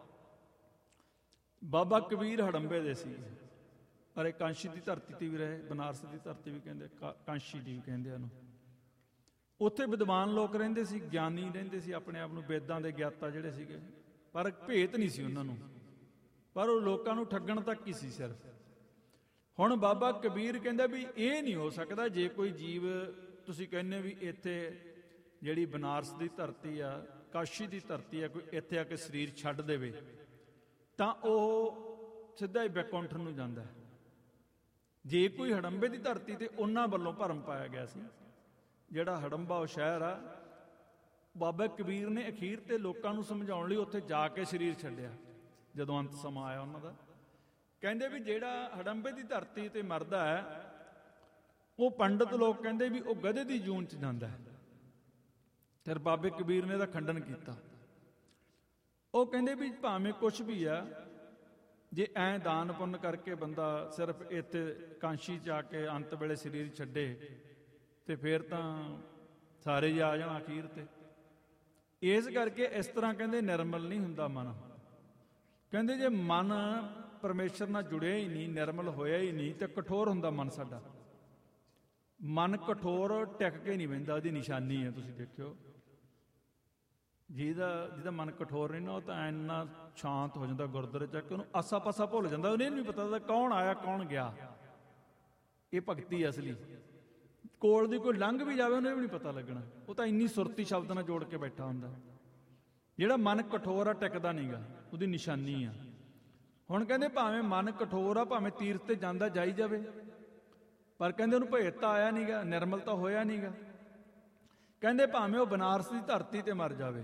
ਬਾਬਾ ਕਬੀਰ ਹੜੰਬੇ ਦੇ ਸੀ, ਪਰ ਇਹ ਕਾਂਸ਼ੀ ਦੀ ਧਰਤੀ ਤੇ ਵੀ ਰਹੇ, ਬਨਾਰਸ ਦੀ ਧਰਤੀ ਵੀ ਕਹਿੰਦੇ, ਕਾਂਸ਼ੀ ਦੀ ਵੀ ਕਹਿੰਦੇ ਇਹਨੂੰ। ਉੱਥੇ ਵਿਦਵਾਨ ਲੋਕ ਰਹਿੰਦੇ ਸੀ, ਗਿਆਨੀ ਰਹਿੰਦੇ ਸੀ, ਆਪਣੇ ਆਪ ਨੂੰ ਵੇਦਾਂ ਦੇ ਗਿਆਤਾ ਜਿਹੜੇ ਸੀਗੇ, ਪਰ ਭੇਤ ਨਹੀਂ ਸੀ ਉਹਨਾਂ ਨੂੰ, ਪਰ ਉਹ ਲੋਕਾਂ ਨੂੰ ਠੱਗਣ ਤੱਕ ਹੀ ਸੀ ਸਿਰਫ। ਹੁਣ ਬਾਬਾ ਕਬੀਰ ਕਹਿੰਦਾ ਵੀ ਇਹ ਨਹੀਂ ਹੋ ਸਕਦਾ, ਜੇ ਕੋਈ ਜੀਵ ਤੁਸੀਂ ਕਹਿੰਦੇ ਵੀ ਇੱਥੇ ਜਿਹੜੀ ਬਨਾਰਸ ਦੀ ਧਰਤੀ ਆ, ਕਾਸ਼ੀ ਦੀ ਧਰਤੀ ਆ, ਕੋਈ ਇੱਥੇ ਆ ਕੇ ਸਰੀਰ ਛੱਡ ਦੇਵੇ ਤਾਂ ਉਹ ਸਿੱਧਾ ਹੀ ਬੈਕੁੰਠ ਨੂੰ ਜਾਂਦਾ ਹੈ। ਜੇ ਕੋਈ ਹੜੰਬੇ ਦੀ ਧਰਤੀ ਤੇ ਉਹਨਾਂ ਵੱਲੋਂ ਭਰਮ ਪਾਇਆ ਗਿਆ ਸੀ, ਜਿਹੜਾ ਹੜੰਬਾ ਉਹ ਸ਼ਹਿਰ ਆ, ਬਾਬਾ ਕਬੀਰ ਨੇ ਅਖੀਰ ਤੇ ਲੋਕਾਂ ਨੂੰ ਸਮਝਾਉਣ ਲਈ ਉੱਥੇ ਜਾ ਕੇ ਸਰੀਰ ਛੱਡਿਆ ਜਦੋਂ ਅੰਤ ਸਮਾਂ ਆਇਆ ਉਹਨਾਂ ਦਾ। ਕਹਿੰਦੇ ਵੀ ਜਿਹੜਾ ਹੜੰਬੇ ਦੀ ਧਰਤੀ ਤੇ ਮਰਦਾ ਹੈ, ਉਹ ਪੰਡਤ ਲੋਕ ਕਹਿੰਦੇ ਵੀ ਉਹ ਗਧੇ ਦੀ ਜੂਨ ਚ ਜਾਂਦਾ ਹੈ। ਫਿਰ ਬਾਬੇ ਕਬੀਰ ਨੇ ਇਹਦਾ ਖੰਡਨ ਕੀਤਾ। ਉਹ ਕਹਿੰਦੇ ਵੀ ਭਾਵੇਂ ਕੁਛ ਵੀ ਆ, ਜੇ ਐਂ ਦਾਨ ਪੁੰਨ ਕਰਕੇ ਬੰਦਾ ਸਿਰਫ ਇੱਥੇ ਕਾਂਸ਼ੀ ਚ ਆ ਕੇ ਅੰਤ ਵੇਲੇ ਸਰੀਰ ਛੱਡੇ, ਤੇ ਫਿਰ ਤਾਂ ਸਾਰੇ ਹੀ ਆ ਜਾਣ ਅਖੀਰ ਤੇ। ਇਸ ਕਰਕੇ ਇਸ ਤਰ੍ਹਾਂ ਕਹਿੰਦੇ ਨਿਰਮਲ ਨਹੀਂ ਹੁੰਦਾ ਮਨ। ਕਹਿੰਦੇ ਜੇ ਮਨ ਪਰਮੇਸ਼ਰ ਨਾਲ ਜੁੜਿਆ ਹੀ ਨਹੀਂ, ਨਿਰਮਲ ਹੋਇਆ ਹੀ ਨਹੀਂ, ਤੇ ਕਠੋਰ ਹੁੰਦਾ ਮਨ ਸਾਡਾ। ਮਨ ਕਠੋਰ ਟਿਕ ਕੇ ਨਹੀਂ ਬਹਿੰਦਾ, ਉਹਦੀ ਨਿਸ਼ਾਨੀ ਹੈ। ਤੁਸੀਂ ਦੇਖਿਓ, ਜਿਹਦਾ ਜਿਹਦਾ ਮਨ ਕਠੋਰ ਨਹੀਂ ਨਾ, ਉਹ ਤਾਂ ਇੰਨਾ ਸ਼ਾਂਤ ਹੋ ਜਾਂਦਾ ਗੁਰਦੁਆਰੇ ਚੱਕ, ਉਹਨੂੰ ਆਸਾ ਪਾਸਾ ਭੁੱਲ ਜਾਂਦਾ, ਉਹਨੇ ਨਹੀਂ ਪਤਾ ਕੌਣ ਆਇਆ ਕੌਣ ਗਿਆ। ਇਹ ਭਗਤੀ ਅਸਲੀ। ਕੋਲ ਦੀ ਕੋਈ ਲੰਘ ਵੀ ਜਾਵੇ ਉਹਨੇ ਵੀ ਨਹੀਂ ਪਤਾ ਲੱਗਣਾ, ਉਹ ਤਾਂ ਇੰਨੀ ਸੁਰਤੀ ਸ਼ਬਦ ਨਾਲ ਜੋੜ ਕੇ ਬੈਠਾ ਹੁੰਦਾ। ਜਿਹੜਾ ਮਨ ਕਠੋਰ ਆ ਟਿਕਦਾ ਨਹੀਂਗਾ, ਉਹਦੀ ਨਿਸ਼ਾਨੀ ਆ। ਹੁਣ ਕਹਿੰਦੇ ਭਾਵੇਂ ਮਨ ਕਠੋਰ ਆ, ਭਾਵੇਂ ਤੀਰਥ ਤੇ ਜਾਂਦਾ ਜਾਈ ਜਾਵੇ, ਪਰ ਕਹਿੰਦੇ ਉਹਨੂੰ ਭੇਤ ਤਾਂ ਆਇਆ ਨਹੀਂਗਾ, ਨਿਰਮਲ ਤਾਂ ਹੋਇਆ ਨਹੀਂਗਾ। ਕਹਿੰਦੇ ਭਾਵੇਂ ਉਹ ਬਨਾਰਸ ਦੀ ਧਰਤੀ ਤੇ ਮਰ ਜਾਵੇ,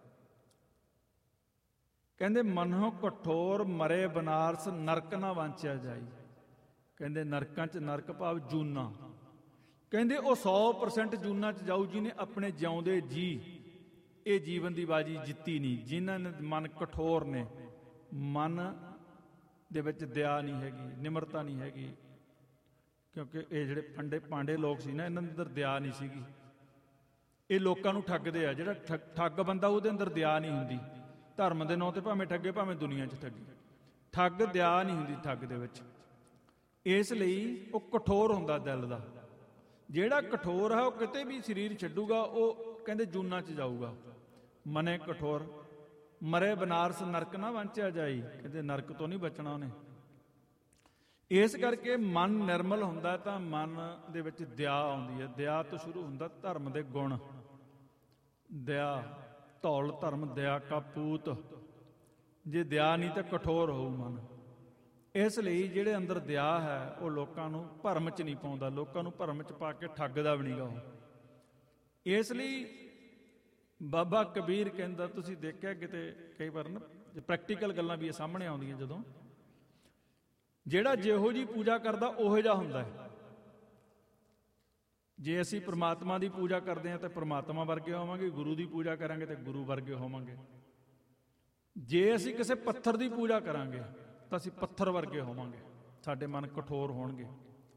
ਕਹਿੰਦੇ ਮਨੋਂ ਕਠੋਰ ਮਰੇ ਬਨਾਰਸ ਨਰਕ ਨਾ ਵਾਂਚਿਆ ਜਾਈ। ਕਹਿੰਦੇ ਨਰਕਾਂ ਚ, ਨਰਕ ਭਾਵ ਜੂਨਾ, ਕਹਿੰਦੇ ਉਹ ਸੌ ਪਰਸੈਂਟ ਜੂਨਾ ਚ ਜਾਊ ਜਿਹਨੇ ਆਪਣੇ ਜਿਉਂਦੇ ਜੀ ਇਹ ਜੀਵਨ ਦੀ ਬਾਜੀ ਜਿੱਤੀ ਨਹੀਂ, ਜਿਨ੍ਹਾਂ ਨੇ ਮਨ ਕਠੋਰ ਨੇ, ਮਨ ਦੇ ਵਿੱਚ ਦਇਆ ਨਹੀਂ ਹੈਗੀ, ਨਿਮਰਤਾ ਨਹੀਂ ਹੈਗੀ। ਕਿਉਂਕਿ ਇਹ ਜਿਹੜੇ ਫੰਡੇ ਪਾਂਡੇ ਲੋਕ ਸੀ ਨਾ, ਇਹਨਾਂ ਦੇ ਅੰਦਰ ਦਇਆ ਨਹੀਂ ਸੀਗੀ। ਇਹ ਲੋਕਾਂ ਨੂੰ ਠੱਗਦੇ ਆ। ਜਿਹੜਾ ਠੱਗ ਬੰਦਾ ਉਹਦੇ ਅੰਦਰ ਦਇਆ ਨਹੀਂ ਹੁੰਦੀ। ਧਰਮ ਦੇ ਨਾਂ ਤੇ ਭਾਵੇਂ ਠੱਗੇ, ਭਾਵੇਂ ਦੁਨੀਆ 'ਚ ਠੱਗੇ, ਠੱਗ ਦਇਆ ਨਹੀਂ ਹੁੰਦੀ ਠੱਗ ਦੇ ਵਿੱਚ। ਇਸ ਲਈ ਉਹ ਕਠੋਰ ਹੁੰਦਾ ਦਿਲ ਦਾ। ਜਿਹੜਾ ਕਠੋਰ ਹੈ ਉਹ ਕਿਤੇ ਵੀ ਸਰੀਰ ਛੱਡੂਗਾ, ਉਹ ਕਹਿੰਦੇ ਜੂਨਾ 'ਚ ਜਾਊਗਾ। ਮਨੇ ਕਠੋਰ ਮਰੇ ਬਨਾਰਸ ਨਰਕ ਨਾ ਵਾਂਚਿਆ ਜਾਈ। ਕਹਿੰਦੇ ਨਰਕ ਤੋਂ ਨਹੀਂ ਬਚਣਾ ਉਹਨੇ। ਇਸ ਕਰਕੇ ਮਨ ਨਿਰਮਲ ਹੁੰਦਾ ਤਾਂ ਮਨ ਦੇ ਵਿੱਚ ਦਇਆ ਆਉਂਦੀ ਹੈ। ਦਇਆ ਤੋਂ ਸ਼ੁਰੂ ਹੁੰਦਾ ਧਰਮ ਦੇ ਗੁਣ। ਦਇਆ ਧੌਲ ਧਰਮ ਦਇਆ ਕਾ ਪੂਤ। ਜੇ ਦਇਆ ਨਹੀਂ ਤਾਂ ਕਠੋਰ ਹੋਊ ਮਨ। ਇਸ ਲਈ ਜਿਹੜੇ ਅੰਦਰ ਦਇਆ ਹੈ ਉਹ ਲੋਕਾਂ ਨੂੰ ਭਰਮ 'ਚ ਨਹੀਂ ਪਾਉਂਦਾ, ਲੋਕਾਂ ਨੂੰ ਭਰਮ 'ਚ ਪਾ ਕੇ ਠੱਗਦਾ ਵੀ ਨਹੀਂਗਾ ਉਹ। ਇਸ ਲਈ ਬਾਬਾ ਕਬੀਰ ਕਹਿੰਦਾ, ਤੁਸੀਂ ਦੇਖਿਆ ਕਿਤੇ ਕਈ ਵਾਰ ਨਾ ਪ੍ਰੈਕਟੀਕਲ ਗੱਲਾਂ ਵੀ ਇਹ ਸਾਹਮਣੇ ਆਉਂਦੀਆਂ, ਜਦੋਂ ਜਿਹੜਾ ਜਿਹੋ ਜੀ ਪੂਜਾ ਕਰਦਾ ਉਹੋ ਜਿਹਾ ਹੁੰਦਾ ਹੈ। ਜੇ ਅਸੀਂ ਪ੍ਰਮਾਤਮਾ ਦੀ ਪੂਜਾ ਕਰਦੇ ਹਾਂ ਤਾਂ ਪ੍ਰਮਾਤਮਾ ਵਰਗੇ ਹੋਵਾਂਗੇ, ਗੁਰੂ ਦੀ ਪੂਜਾ ਕਰਾਂਗੇ ਤਾਂ ਗੁਰੂ ਵਰਗੇ ਹੋਵਾਂਗੇ। ਜੇ ਅਸੀਂ ਕਿਸੇ ਪੱਥਰ ਦੀ ਪੂਜਾ ਕਰਾਂਗੇ ਤਾਂ ਅਸੀਂ ਪੱਥਰ ਵਰਗੇ ਹੋਵਾਂਗੇ, ਸਾਡੇ ਮਨ ਕਠੋਰ ਹੋਣਗੇ।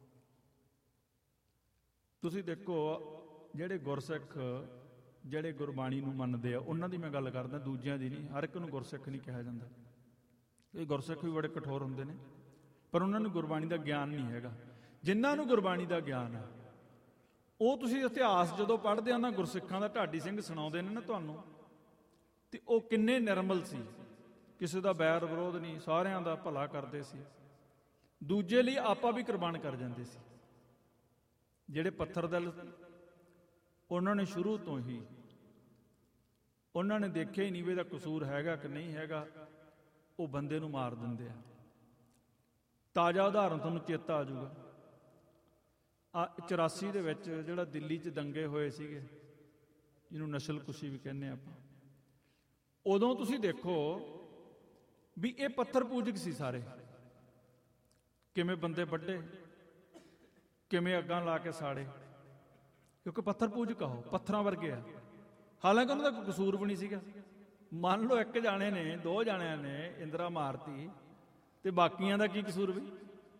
ਤੁਸੀਂ ਦੇਖੋ, ਜਿਹੜੇ ਗੁਰਸਿੱਖ ਜਿਹੜੇ ਗੁਰਬਾਣੀ ਨੂੰ ਮੰਨਦੇ ਆ, ਉਹਨਾਂ ਦੀ ਮੈਂ ਗੱਲ ਕਰਦਾ, ਦੂਜਿਆਂ ਦੀ ਨਹੀਂ। ਹਰ ਇੱਕ ਨੂੰ ਗੁਰਸਿੱਖ ਨਹੀਂ ਕਿਹਾ ਜਾਂਦਾ। ਇਹ ਗੁਰਸਿੱਖ ਵੀ ਬੜੇ ਕਠੋਰ ਹੁੰਦੇ ਨੇ, ਪਰ ਉਹਨਾਂ ਨੂੰ ਗੁਰਬਾਣੀ ਦਾ ਗਿਆਨ ਨਹੀਂ ਹੈਗਾ। ਜਿਨ੍ਹਾਂ ਨੂੰ ਗੁਰਬਾਣੀ ਦਾ ਗਿਆਨ ਹੈ, ਉਹ ਤੁਸੀਂ ਇਤਿਹਾਸ ਜਦੋਂ ਪੜ੍ਹਦੇ ਹੋ ਨਾ, ਗੁਰਸਿੱਖਾਂ ਦਾ ਢਾਡੀ ਸਿੰਘ ਸੁਣਾਉਂਦੇ ਨੇ ਨਾ ਤੁਹਾਨੂੰ, ਤੇ ਉਹ ਕਿੰਨੇ ਨਿਰਮਲ ਸੀ, ਕਿਸੇ ਦਾ ਬੈਰ ਵਿਰੋਧ ਨਹੀਂ, ਸਾਰਿਆਂ ਦਾ ਭਲਾ ਕਰਦੇ ਸੀ, ਦੂਜੇ ਲਈ ਆਪਾ ਵੀ ਕੁਰਬਾਨ ਕਰ ਜਾਂਦੇ ਸੀ। ਜਿਹੜੇ ਪੱਥਰ ਦਿਲ, ਉਹਨਾਂ ਨੇ ਸ਼ੁਰੂ ਤੋਂ ਹੀ, ਉਹਨਾਂ ਨੇ ਦੇਖਿਆ ਹੀ ਨਹੀਂ ਵੀ ਇਹਦਾ ਕਸੂਰ ਹੈਗਾ ਕਿ ਨਹੀਂ ਹੈਗਾ, ਉਹ ਬੰਦੇ ਨੂੰ ਮਾਰ ਦਿੰਦੇ ਆ। ਤਾਜ਼ਾ ਉਦਾਹਰਨ ਤੁਹਾਨੂੰ ਚੇਤਾ ਆ ਜਾਊਗਾ, ਆ ਚੁਰਾਸੀ ਦੇ ਵਿੱਚ ਜਿਹੜਾ ਦਿੱਲੀ 'ਚ ਦੰਗੇ ਹੋਏ ਸੀਗੇ, ਜਿਹਨੂੰ ਨਸਲਕੁਸ਼ੀ ਵੀ ਕਹਿੰਦੇ ਆਪਾਂ, ਉਦੋਂ ਤੁਸੀਂ ਦੇਖੋ ਵੀ ਇਹ ਪੱਥਰ ਪੂਜਕ ਸੀ ਸਾਰੇ। ਕਿਵੇਂ ਬੰਦੇ ਵੱਢੇ, ਕਿਵੇਂ ਅੱਗਾਂ ਲਾ ਕੇ ਸਾੜੇ, ਕਿਉਂਕਿ ਪੱਥਰ ਪੂਜਕ ਆ, ਉਹ ਪੱਥਰਾਂ ਵਰਗੇ ਆ। ਹਾਲਾਂਕਿ ਉਹਨਾਂ ਦਾ ਕੋਈ ਕਸੂਰ ਵੀ ਨਹੀਂ ਸੀਗਾ। ਮੰਨ ਲਓ ਇੱਕ ਜਾਣੇ ਨੇ, ਦੋ ਜਾਣਿਆਂ ਨੇ ਇੰਦਰਾ ਮਾਰਤੀ, ਤੇ ਬਾਕੀਆਂ ਦਾ ਕੀ ਕਸੂਰ ਵੀ?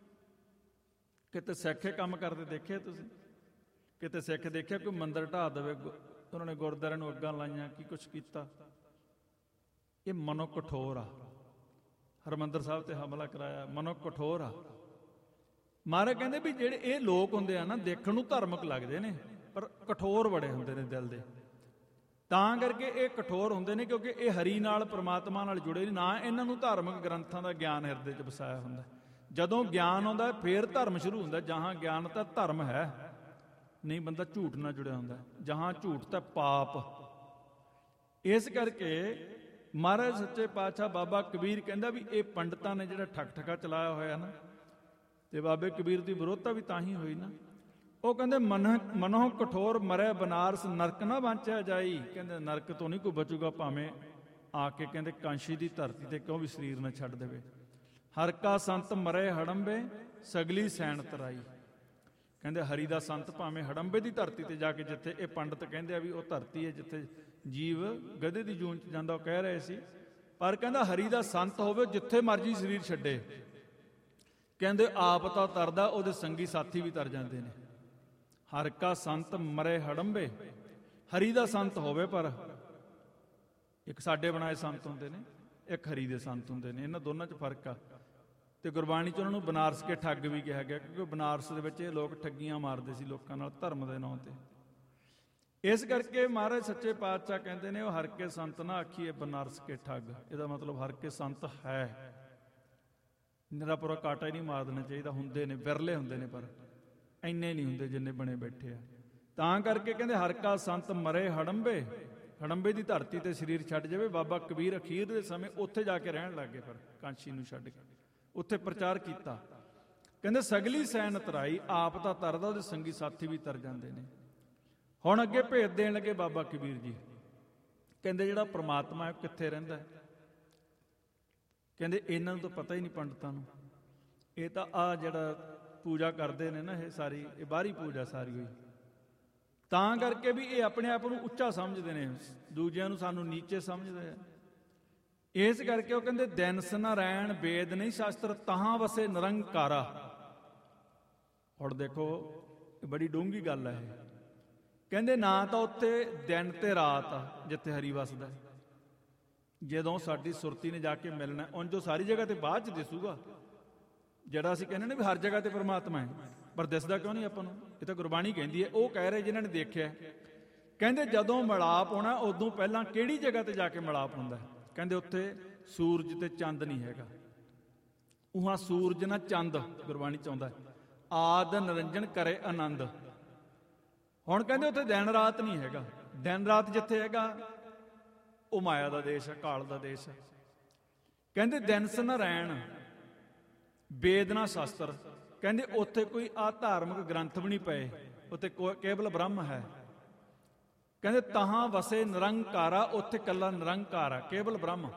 ਕਿਤੇ ਸਿੱਖ ਕੰਮ ਕਰਦੇ ਦੇਖੇ ਤੁਸੀਂ? ਕਿਤੇ ਸਿੱਖ ਦੇਖਿਆ ਕੋਈ ਮੰਦਿਰ ਢਾਹ ਦੇਵੇ, ਉਹਨਾਂ ਨੇ ਗੁਰਦੁਆਰਿਆਂ ਨੂੰ ਅੱਗਾਂ ਲਾਈਆਂ, ਕੀ ਕੁਛ ਕੀਤਾ? ਇਹ ਮਨੋ ਕਠੋਰ ਆ। ਹਰਿਮੰਦਰ ਸਾਹਿਬ ਤੇ ਹਮਲਾ ਕਰਾਇਆ, ਮਨੋ ਕਠੋਰ ਆ। ਮਹਾਰਾਜ ਕਹਿੰਦੇ ਵੀ ਜਿਹੜੇ ਇਹ ਲੋਕ ਹੁੰਦੇ ਆ ਨਾ, ਦੇਖਣ ਨੂੰ ਧਾਰਮਿਕ ਲੱਗਦੇ ਨੇ, ਪਰ ਕਠੋਰ ਬੜੇ ਹੁੰਦੇ ਨੇ ਦਿਲ ਦੇ। ਤਾਂ ਕਰਕੇ ਇਹ ਕਠੋਰ ਹੁੰਦੇ ਨੇ, ਕਿਉਂਕਿ ਇਹ ਹਰੀ ਨਾਲ, ਪ੍ਰਮਾਤਮਾ ਨਾਲ ਜੁੜੇ ਨੇ ਨਾ। ਇਹਨਾਂ ਨੂੰ ਧਾਰਮਿਕ ਗ੍ਰੰਥਾਂ ਦਾ ਗਿਆਨ ਹਿਰਦੇ 'ਚ ਵਸਾਇਆ ਹੁੰਦਾ। ਜਦੋਂ ਗਿਆਨ ਆਉਂਦਾ ਫੇਰ ਧਰਮ ਸ਼ੁਰੂ ਹੁੰਦਾ। ਜਹਾਂ ਗਿਆਨ ਤਾਂ ਧਰਮ ਹੈ, ਨਹੀਂ ਬੰਦਾ ਝੂਠ ਨਾਲ ਜੁੜਿਆ ਹੁੰਦਾ। ਜਹਾਂ ਝੂਠ ਤਾਂ ਪਾਪ। ਇਸ ਕਰਕੇ ਮਹਾਰਾਜ ਸੱਚੇ ਪਾਤਸ਼ਾਹ ਬਾਬਾ ਕਬੀਰ ਕਹਿੰਦਾ ਵੀ ਇਹ ਪੰਡਤਾਂ ਨੇ ਜਿਹੜਾ ਠੱਗ ਠੱਗਾ ਚਲਾਇਆ ਹੋਇਆ ਨਾ, ਤੇ ਬਾਬੇ ਕਬੀਰ ਦੀ ਵਿਰੋਧਤਾ ਵੀ ਤਾਂ ਹੀ ਹੋਈ ਨਾ। ਉਹ ਕਹਿੰਦੇ ਮਨ ਮਨੋਂ ਕਠੋਰ ਮਰੈ ਬਨਾਰਸ, ਨਰਕ ਨਾ ਵਾਂਚਿਆ ਜਾਈ। ਕਹਿੰਦੇ ਨਰਕ ਤੋਂ ਨਹੀਂ ਕੋਈ ਬਚੂਗਾ, ਭਾਵੇਂ ਆ ਕੇ ਕਹਿੰਦੇ ਕਾਂਸ਼ੀ ਦੀ ਧਰਤੀ ਤੇ ਕਿਉਂ ਵੀ ਸਰੀਰ ਨਾ ਛੱਡ ਦੇਵੇ। ਹਰ ਕਾ ਸੰਤ ਮਰੇ ਹੜੰਬੇ, ਸਗਲੀ ਸੈਣ ਤਰਾਈ। ਕਹਿੰਦੇ ਹਰੀ ਦਾ ਸੰਤ ਭਾਵੇਂ ਹੜੰਬੇ ਦੀ ਧਰਤੀ ਤੇ ਜਾ ਕੇ, ਜਿੱਥੇ ਇਹ ਪੰਡਤ ਕਹਿੰਦੇ ਆ ਵੀ ਉਹ ਧਰਤੀ ਹੈ ਜਿੱਥੇ ਜੀਵ ਗਧੇ ਦੀ ਜੂਨ 'ਚ ਜਾਂਦਾ, ਉਹ ਕਹਿ ਰਹੇ ਸੀ, ਪਰ ਕਹਿੰਦਾ ਹਰੀ ਦਾ ਸੰਤ ਹੋਵੇ ਜਿੱਥੇ ਮਰਜੀ ਸਰੀਰ ਛੱਡੇ। ਕਹਿੰਦੇ ਆਪ ਤਾਂ ਤਰਦਾ, ਉਹਦੇ ਸੰਗੀ ਸਾਥੀ ਵੀ ਤਰ ਜਾਂਦੇ ਨੇ। ਹਰ ਕਾ ਸੰਤ ਮਰੇ ਹੜੰਬੇ, ਹਰੀ ਦਾ ਸੰਤ ਹੋਵੇ, ਪਰ ਇੱਕ ਸਾਡੇ ਬਣਾਏ ਸੰਤ ਹੁੰਦੇ ਨੇ, ਇੱਕ ਹਰੀ ਦੇ ਸੰਤ ਹੁੰਦੇ ਨੇ। ਇਹਨਾਂ ਦੋਨਾਂ 'ਚ ਫਰਕ ਆ। ਤੇ ਗੁਰਬਾਣੀ 'ਚ ਉਹਨਾਂ ਨੂੰ ਬਨਾਰਸ ਕੇ ਠੱਗ ਵੀ ਕਿਹਾ ਗਿਆ, ਕਿਉਂਕਿ ਬਨਾਰਸ ਦੇ ਵਿੱਚ ਇਹ ਲੋਕ ਠੱਗੀਆਂ ਮਾਰਦੇ ਸੀ ਲੋਕਾਂ ਨਾਲ ਧਰਮ ਦੇ ਨਾਂ ਤੇ। ਇਸ ਕਰਕੇ ਮਹਾਰਾਜ ਸੱਚੇ ਪਾਤਸ਼ਾਹ ਕਹਿੰਦੇ ਨੇ, ਉਹ ਹਰ ਕੇ ਸੰਤ ਨਾ ਆਖੀਏ ਬਨਾਰਸ ਕੇ ਠੱਗ। ਇਹਦਾ ਮਤਲਬ ਹਰ ਕੇ ਸੰਤ ਹੈ, ਨਿਰਾ ਪੂਰਾ ਕਾਟਾ ਹੀ ਨਹੀਂ ਮਾਰ ਦੇਣਾ ਚਾਹੀਦਾ। ਹੁੰਦੇ ਨੇ, ਵਿਰਲੇ ਹੁੰਦੇ ਨੇ, ਪਰ ਇੰਨੇ ਨਹੀਂ ਹੁੰਦੇ ਜਿੰਨੇ ਬਣੇ ਬੈਠੇ ਆ। ਤਾਂ ਕਰਕੇ ਕਹਿੰਦੇ ਹਰ ਕਾ ਸੰਤ ਮਰੇ ਹੜੰਬੇ, ਹੜੰਬੇ ਦੀ ਧਰਤੀ ਤੇ ਸਰੀਰ ਛੱਡ ਜਾਵੇ। ਬਾਬਾ ਕਬੀਰ ਅਖੀਰ ਦੇ ਸਮੇਂ ਉੱਥੇ ਜਾ ਕੇ ਰਹਿਣ ਲੱਗ ਗਏ, ਫਿਰ ਕਾਂਸ਼ੀ ਨੂੰ ਛੱਡ ਕੇ ਉੱਥੇ ਪ੍ਰਚਾਰ ਕੀਤਾ। ਕਹਿੰਦੇ ਸਗਲੀ ਸੈਨ ਤਰਾਈ, ਆਪ ਤਾਂ ਤਰਦਾ, ਉਹਦੇ ਸੰਗੀ ਸਾਥੀ ਵੀ ਤਰ ਜਾਂਦੇ ਨੇ। ਹੁਣ ਅੱਗੇ ਭੇਦ ਦੇਣ ਲੱਗੇ ਬਾਬਾ ਕਬੀਰ ਜੀ। ਕਹਿੰਦੇ ਜਿਹੜਾ ਪ੍ਰਮਾਤਮਾ ਹੈ ਕਿੱਥੇ ਰਹਿੰਦਾ? ਕਹਿੰਦੇ ਇਹਨਾਂ ਨੂੰ ਤਾਂ ਪਤਾ ਹੀ ਨਹੀਂ ਪੰਡਤਾਂ ਨੂੰ। ਇਹ ਤਾਂ ਆ ਜਿਹੜਾ ਪੂਜਾ ਕਰਦੇ ਨੇ ਨਾ, ਇਹ ਸਾਰੀ ਇਹ ਬਾਹਰੀ ਪੂਜਾ ਸਾਰੀ ਹੋਈ। ਤਾਂ ਕਰਕੇ ਵੀ ਇਹ ਆਪਣੇ ਆਪ ਨੂੰ ਉੱਚਾ ਸਮਝਦੇ ਨੇ, ਦੂਜਿਆਂ ਨੂੰ ਸਾਨੂੰ ਨੀਚੇ ਸਮਝਦੇ ਆ। ਇਸ ਕਰਕੇ ਉਹ ਕਹਿੰਦੇ ਦਿਨਸ ਨਾਰਾਇਣ ਵੇਦ ਨਹੀਂ ਸ਼ਾਸਤਰ, ਤਹਾਂ ਵਸੇ ਨਿਰੰਕਾਰਾ। ਹੁਣ ਦੇਖੋ ਇਹ ਬੜੀ ਡੂੰਘੀ ਗੱਲ ਹੈ ਇਹ। ਕਹਿੰਦੇ ਨਾ ਤਾਂ ਉੱਥੇ ਦਿਨ ਤੇ ਰਾਤ ਆ ਜਿੱਥੇ ਹਰੀ ਵਸਦਾ, ਜਦੋਂ ਸਾਡੀ ਸੁਰਤੀ ਨੇ ਜਾ ਕੇ ਮਿਲਣਾ। ਉਂਝ ਜੋ ਸਾਰੀ ਜਗ੍ਹਾ ਤੇ ਬਾਅਦ ਚ ਦਿਸੂਗਾ, ਜਿਹੜਾ ਅਸੀਂ ਕਹਿੰਦੇ ਨੇ ਵੀ ਹਰ ਜਗ੍ਹਾ ਤੇ ਪਰਮਾਤਮਾ ਹੈ, ਪਰ ਦਿਸਦਾ ਕਿਉਂ ਨਹੀਂ ਆਪਾਂ ਨੂੰ? ਇਹ ਤਾਂ ਗੁਰਬਾਣੀ ਕਹਿੰਦੀ ਹੈ। ਉਹ ਕਹਿ ਰਹੇ ਜਿਨ੍ਹਾਂ ਨੇ ਦੇਖਿਆ, ਕਹਿੰਦੇ ਜਦੋਂ ਮਿਲਾਪ ਹੋਣਾ ਉਦੋਂ ਪਹਿਲਾਂ ਕਿਹੜੀ ਜਗ੍ਹਾ ਤੇ ਜਾ ਕੇ ਮਿਲਾਪ ਹੁੰਦਾ? ਕਹਿੰਦੇ ਉੱਥੇ ਸੂਰਜ ਤੇ ਚੰਦ ਨਹੀਂ ਹੈਗਾ। ਉਹਾਂ ਸੂਰਜ ਨਾ ਚੰਦ ਗੁਰਬਾਣੀ ਚ ਆਉਂਦਾ, ਆਦ ਨਿਰੰਜਨ ਕਰੇ ਆਨੰਦ। ਹੁਣ ਕਹਿੰਦੇ ਉੱਥੇ ਦਿਨ ਰਾਤ ਨਹੀਂ ਹੈਗਾ। ਦਿਨ ਰਾਤ ਜਿੱਥੇ ਹੈਗਾ ਉਹ ਮਾਇਆ ਦਾ ਦੇਸ਼ ਹੈ, ਕਾਲ ਦਾ ਦੇਸ਼ ਹੈ। ਕਹਿੰਦੇ ਦਿਨਸ ਨਾਰਾਇਣ ਵੇਦ ਨਾ ਸ਼ਾਸਤਰ। ਕਹਿੰਦੇ ਉੱਥੇ ਕੋਈ ਆ ਧਾਰਮਿਕ ਗ੍ਰੰਥ ਵੀ ਨਹੀਂ ਪਏ, ਉੱਥੇ ਕੇਵਲ ਬ੍ਰਹਮ ਹੈ। ਕਹਿੰਦੇ ਤਹਾਂ ਵਸੇ ਨਿਰੰਕਾਰਾ, ਉੱਥੇ ਕੱਲਾ ਨਿਰੰਕਾਰ ਆ, ਕੇਵਲ ਬ੍ਰਹਮ,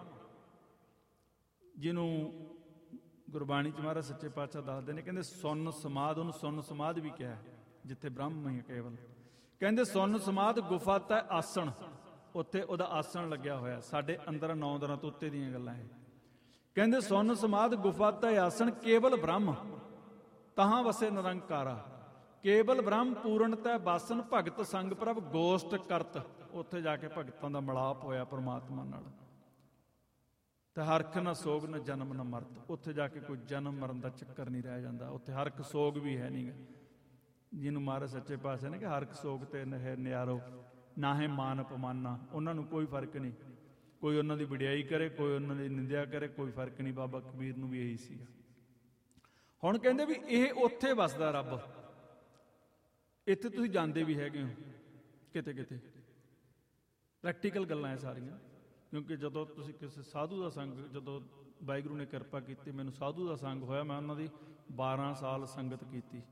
ਜਿਹਨੂੰ ਗੁਰਬਾਣੀ ਚ ਮਹਾਰਾਜ ਸੱਚੇ ਪਾਤਸ਼ਾਹ ਦੱਸਦੇ ਨੇ, ਕਹਿੰਦੇ ਸੁੰਨ ਸਮਾਧ, ਉਹਨੂੰ ਸੁੰਨ ਸਮਾਧ ਵੀ ਕਿਹਾ, ਜਿੱਥੇ ਬ੍ਰਹਮ ਹੀ ਕੇਵਲ। ਕਹਿੰਦੇ ਸੁੰਨ ਸਮਾਧ ਗੁਫਾ ਤੈ ਆਸਣ, ਉੱਥੇ ਉਹਦਾ ਆਸਣ ਲੱਗਿਆ ਹੋਇਆ। ਸਾਡੇ ਅੰਦਰ ਨੌ ਦਰਾਂ ਤੋਂ ਉੱਤੇ ਦੀਆਂ ਗੱਲਾਂ ਇਹ। ਕਹਿੰਦੇ ਸੁੰਨ ਸਮਾਧ ਗੁਫਾ ਤੈ ਆਸਣ, ਕੇਵਲ ਬ੍ਰਹਮ ਤਹਾਂ ਵਸੇ ਨਿਰੰਕਾਰਾ, ਕੇਵਲ ਬ੍ਰਹਮ ਪੂਰਨ ਤੈ ਬਾਸਨ, ਭਗਤ ਸੰਗ ਪ੍ਰਭ ਗੋਸ਼ਟ ਕਰਤ, ਉੱਥੇ ਜਾ ਕੇ ਭਗਤਾਂ ਦਾ ਮਿਲਾਪ ਹੋਇਆ ਪਰਮਾਤਮਾ ਨਾਲ। ਤੇ ਹਰਖ ਨਾ ਸੋਗ ਨਾ ਜਨਮ ਨਾ ਮਰਤ, ਉੱਥੇ ਜਾ ਕੇ ਕੋਈ ਜਨਮ ਮਰਨ ਦਾ ਚੱਕਰ ਨਹੀਂ ਰਹਿ ਜਾਂਦਾ, ਉੱਥੇ ਹਰਖ ਸੋਗ ਵੀ ਹੈ ਨਹੀਂ ਗਾ। ਜਿਹਨੂੰ ਮਹਾਰਾਜ ਸੱਚੇ ਪਾਤਸ਼ਾਹ ਨੇ ਕਿ ਹਰਖ ਸੋਗ ਤੇ ਨਹਿ ਨਿਆਰੋ, ਨਾ ਹੈ ਮਾਨ ਅਪਮਾਨਾ, ਉਹਨਾਂ ਨੂੰ ਕੋਈ ਫਰਕ ਨਹੀਂ, ਕੋਈ ਉਹਨਾਂ ਦੀ ਵਡਿਆਈ ਕਰੇ, ਕੋਈ ਉਹਨਾਂ ਦੀ ਨਿੰਦਿਆ ਕਰੇ, ਕੋਈ ਫਰਕ ਨਹੀਂ। ਬਾਬਾ ਕਬੀਰ ਨੂੰ ਵੀ ਇਹੀ ਸੀਗਾ। ਹੁਣ ਕਹਿੰਦੇ ਵੀ ਇਹ ਉੱਥੇ ਵਸਦਾ ਰੱਬ, ਇੱਥੇ ਤੁਸੀਂ ਜਾਂਦੇ ਵੀ ਹੈਗੇ ਹੋ ਕਿਤੇ ਕਿਤੇ, ਪ੍ਰੈਕਟੀਕਲ ਗੱਲਾਂ ਇਹ ਸਾਰੀਆਂ। ਕਿਉਂਕਿ ਜਦੋਂ ਤੁਸੀਂ ਕਿਸੇ ਸਾਧੂ ਦਾ ਸੰਗ, ਜਦੋਂ ਵਾਹਿਗੁਰੂ ਨੇ ਕਿਰਪਾ ਕੀਤੀ ਮੈਨੂੰ ਸਾਧੂ ਦਾ ਸੰਗ ਹੋਇਆ, ਮੈਂ ਉਹਨਾਂ ਦੀ ਬਾਰਾਂ ਸਾਲ ਸੰਗਤ ਕੀਤੀ।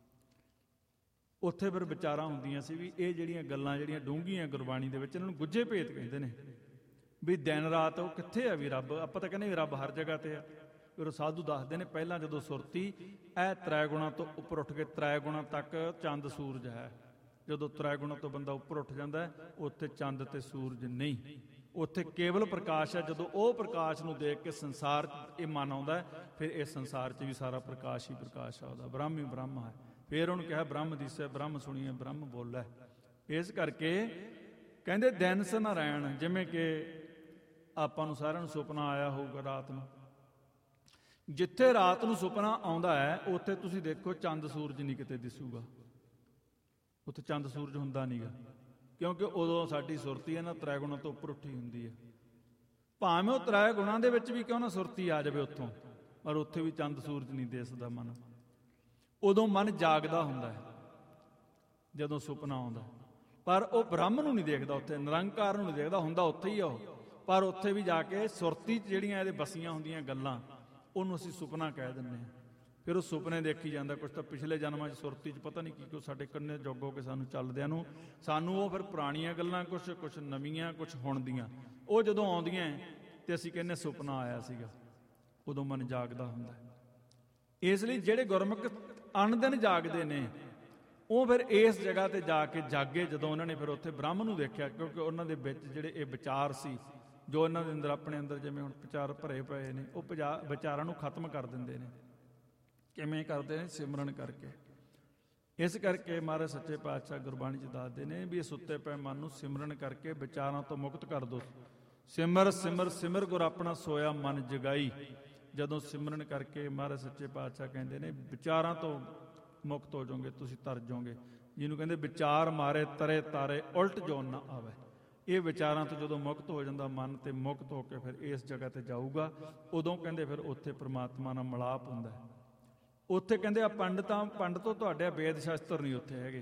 ਉੱਥੇ ਫਿਰ ਵਿਚਾਰਾਂ ਹੁੰਦੀਆਂ ਸੀ ਵੀ ਇਹ ਜਿਹੜੀਆਂ ਗੱਲਾਂ ਜਿਹੜੀਆਂ ਡੂੰਘੀਆਂ ਗੁਰਬਾਣੀ ਦੇ ਵਿੱਚ, ਇਹਨਾਂ ਨੂੰ ਗੁੱਝੇ ਭੇਤ ਕਹਿੰਦੇ ਨੇ। ਵੀ ਦਿਨ ਰਾਤ ਉਹ ਕਿੱਥੇ ਆ ਵੀ ਰੱਬ, ਆਪਾਂ ਤਾਂ ਕਹਿੰਦੇ ਵੀ ਰੱਬ ਹਰ ਜਗ੍ਹਾ ਤੇ ਆ। ਫਿਰ ਉਹ ਸਾਧੂ ਦੱਸਦੇ ਨੇ ਪਹਿਲਾਂ ਜਦੋਂ ਸੁਰਤੀ ਇਹ ਤ੍ਰੈ ਗੁਣਾ ਤੋਂ ਉੱਪਰ ਉੱਠ ਕੇ ਤ੍ਰੈ ਗੁਣਾ ਤੱਕ ਚੰਦ ਸੂਰਜ ਹੈ। ਜਦੋਂ ਤ੍ਰੈ ਗੁਣਾ ਤੋਂ ਬੰਦਾ ਉੱਪਰ ਉੱਠ ਜਾਂਦਾ ਉੱਥੇ ਚੰਦ ਤੇ ਸੂਰਜ ਨਹੀਂ, ਉੱਥੇ ਕੇਵਲ ਪ੍ਰਕਾਸ਼ ਹੈ। ਜਦੋਂ ਉਹ ਪ੍ਰਕਾਸ਼ ਨੂੰ ਦੇਖ ਕੇ ਸੰਸਾਰ ਇਹ ਮਨ ਆਉਂਦਾ, ਫਿਰ ਇਸ ਸੰਸਾਰ 'ਚ ਵੀ ਸਾਰਾ ਪ੍ਰਕਾਸ਼ ਹੀ ਪ੍ਰਕਾਸ਼ ਆ ਉਹਦਾ, ਬ੍ਰਹਮ ਹੀ ਬ੍ਰਹਮ ਹੈ। ਫਿਰ ਉਹਨੂੰ ਕਿਹਾ ਬ੍ਰਹਮ ਦਿਸੈ, ਬ੍ਰਹਮ ਸੁਣੀਏ, ਬ੍ਰਹਮ ਬੋਲੇ। ਇਸ ਕਰਕੇ ਕਹਿੰਦੇ ਦਿਨ ਸ ਨਾਰਾਇਣ, ਜਿਵੇਂ ਕਿ ਆਪਾਂ ਨੂੰ ਸਾਰਿਆਂ ਨੂੰ ਸੁਪਨਾ ਆਇਆ ਹੋਊਗਾ ਰਾਤ ਨੂੰ, ਜਿੱਥੇ ਰਾਤ ਨੂੰ ਸੁਪਨਾ ਆਉਂਦਾ ਹੈ ਉੱਥੇ ਤੁਸੀਂ ਦੇਖੋ ਚੰਦ ਸੂਰਜ ਨਹੀਂ ਕਿਤੇ ਦਿਸੂਗਾ, ਉੱਥੇ ਚੰਦ ਸੂਰਜ ਹੁੰਦਾ ਨਹੀਂਗਾ। ਕਿਉਂਕਿ ਉਦੋਂ ਸਾਡੀ ਸੁਰਤੀ ਹੈ ਨਾ ਤ੍ਰੈ ਗੁਣਾ ਤੋਂ ਉੱਪਰ ਉੱਠੀ ਹੁੰਦੀ ਹੈ। ਭਾਵੇਂ ਉਹ ਤ੍ਰੈ ਗੁਣਾਂ ਦੇ ਵਿੱਚ ਵੀ ਕਿਉਂ ਨਾ ਸੁਰਤੀ ਆ ਜਾਵੇ ਉੱਥੋਂ, ਪਰ ਉੱਥੇ ਵੀ ਚੰਦ ਸੂਰਜ ਨਹੀਂ ਦਿਸਦਾ ਮਨ। ਉਦੋਂ ਮਨ ਜਾਗਦਾ ਹੁੰਦਾ ਹੈ ਜਦੋਂ ਸੁਪਨਾ ਆਉਂਦਾ, ਪਰ ਉਹ ਬ੍ਰਹਮ ਨੂੰ ਨਹੀਂ ਦੇਖਦਾ, ਉੱਥੇ ਨਿਰੰਕਾਰ ਨੂੰ ਨਹੀਂ ਦੇਖਦਾ, ਹੁੰਦਾ ਉੱਥੇ ਹੀ ਆ ਉਹ। ਪਰ ਉੱਥੇ ਵੀ ਜਾ ਕੇ ਸੁਰਤੀ 'ਚ ਜਿਹੜੀਆਂ ਇਹਦੇ ਬਸੀਆਂ ਹੁੰਦੀਆਂ ਗੱਲਾਂ, ਉਹਨੂੰ ਅਸੀਂ ਸੁਪਨਾ ਕਹਿ ਦਿੰਦੇ ਹਾਂ। ਫਿਰ ਉਹ ਸੁਪਨੇ ਦੇਖੀ ਜਾਂਦਾ। ਕੁਛ ਤਾਂ ਪਿਛਲੇ ਜਨਮਾਂ 'ਚ ਸੁਰਤੀ 'ਚ ਪਤਾ ਨਹੀਂ ਕੀ ਕੁਛ ਸਾਡੇ ਕੰਨੇ ਜੋਗੋ ਕੇ ਸਾਨੂੰ ਚੱਲਦਿਆਂ ਨੂੰ, ਸਾਨੂੰ ਉਹ ਫਿਰ ਪੁਰਾਣੀਆਂ ਗੱਲਾਂ, ਕੁਛ ਕੁਛ ਨਵੀਆਂ, ਕੁਛ ਹੁਣ ਦੀਆਂ, ਉਹ ਜਦੋਂ ਆਉਂਦੀਆਂ ਤੇ ਅਸੀਂ ਕਹਿੰਦੇ ਸੁਪਨਾ ਆਇਆ ਸੀਗਾ। ਉਦੋਂ ਮਨ ਜਾਗਦਾ ਹੁੰਦਾ। ਇਸ ਲਈ ਜਿਹੜੇ ਗੁਰਮੁਖ ਅਣਦਿਨ ਜਾਗਦੇ ਨੇ ਉਹ ਫਿਰ ਇਸ ਜਗ੍ਹਾ ਤੇ ਜਾ ਕੇ ਜਾਗੇ ਜਦੋਂ ਉਹਨਾਂ ਨੇ ਫਿਰ ਉੱਥੇ ਬ੍ਰਹਮ ਨੂੰ ਦੇਖਿਆ। ਕਿਉਂਕਿ ਉਹਨਾਂ ਦੇ ਵਿੱਚ ਜਿਹੜੇ ਇਹ ਵਿਚਾਰ ਸੀ ਜੋ ਇਹਨਾਂ ਦੇ ਅੰਦਰ, ਆਪਣੇ ਅੰਦਰ ਜਿਵੇਂ ਹੁਣ ਵਿਚਾਰ ਭਰੇ ਪਏ ਨੇ, ਉਹ ਵਿਚਾਰਾਂ ਨੂੰ ਖਤਮ ਕਰ ਦਿੰਦੇ ਨੇ। ਕਿਵੇਂ ਕਰਦੇ ਨੇ? ਸਿਮਰਨ ਕਰਕੇ। ਇਸ ਕਰਕੇ ਮਹਾਰਾਜ ਸੱਚੇ ਪਾਤਸ਼ਾਹ ਗੁਰਬਾਣੀ 'ਚ ਦੱਸਦੇ ਨੇ ਵੀ ਇਹ ਸੁੱਤੇ ਪਏ ਮਨ ਨੂੰ ਸਿਮਰਨ ਕਰਕੇ ਵਿਚਾਰਾਂ ਤੋਂ ਮੁਕਤ ਕਰ ਦਿਓ। ਸਿਮਰ ਸਿਮਰ ਸਿਮਰ ਗੁਰ ਆਪਣਾ ਸੋਇਆ ਮਨ ਜਗਾਈ। ਜਦੋਂ ਸਿਮਰਨ ਕਰਕੇ ਮਹਾਰਾਜ ਸੱਚੇ ਪਾਤਸ਼ਾਹ ਕਹਿੰਦੇ ਨੇ ਵਿਚਾਰਾਂ ਤੋਂ ਮੁਕਤ ਹੋ ਜਾਓਗੇ, ਤੁਸੀਂ ਤਰ ਜਾਓਗੇ। ਜਿਹਨੂੰ ਕਹਿੰਦੇ ਵਿਚਾਰ ਮਾਰੇ ਤਰੇ ਤਾਰੇ ਉਲਟ ਜੋਨ ਨਾ ਆਵੇ। ਇਹ ਵਿਚਾਰਾਂ ਤੋਂ ਜਦੋਂ ਮੁਕਤ ਹੋ ਜਾਂਦਾ ਮਨ, ਤੇ ਮੁਕਤ ਹੋ ਕੇ ਫਿਰ ਇਸ ਜਗ੍ਹਾ ਤੇ ਜਾਊਗਾ। ਉਦੋਂ ਕਹਿੰਦੇ ਫਿਰ ਉੱਥੇ ਪ੍ਰਮਾਤਮਾ ਨਾਲ ਮਿਲਾਪ ਹੁੰਦਾ। ਉੱਥੇ ਕਹਿੰਦੇ ਆ ਪੰਡਤਾਂ ਪੰਡਤੋਂ ਤੁਹਾਡੇ ਵੇਦ ਸ਼ਾਸਤਰ ਨਹੀਂ ਉੱਥੇ ਹੈਗੇ।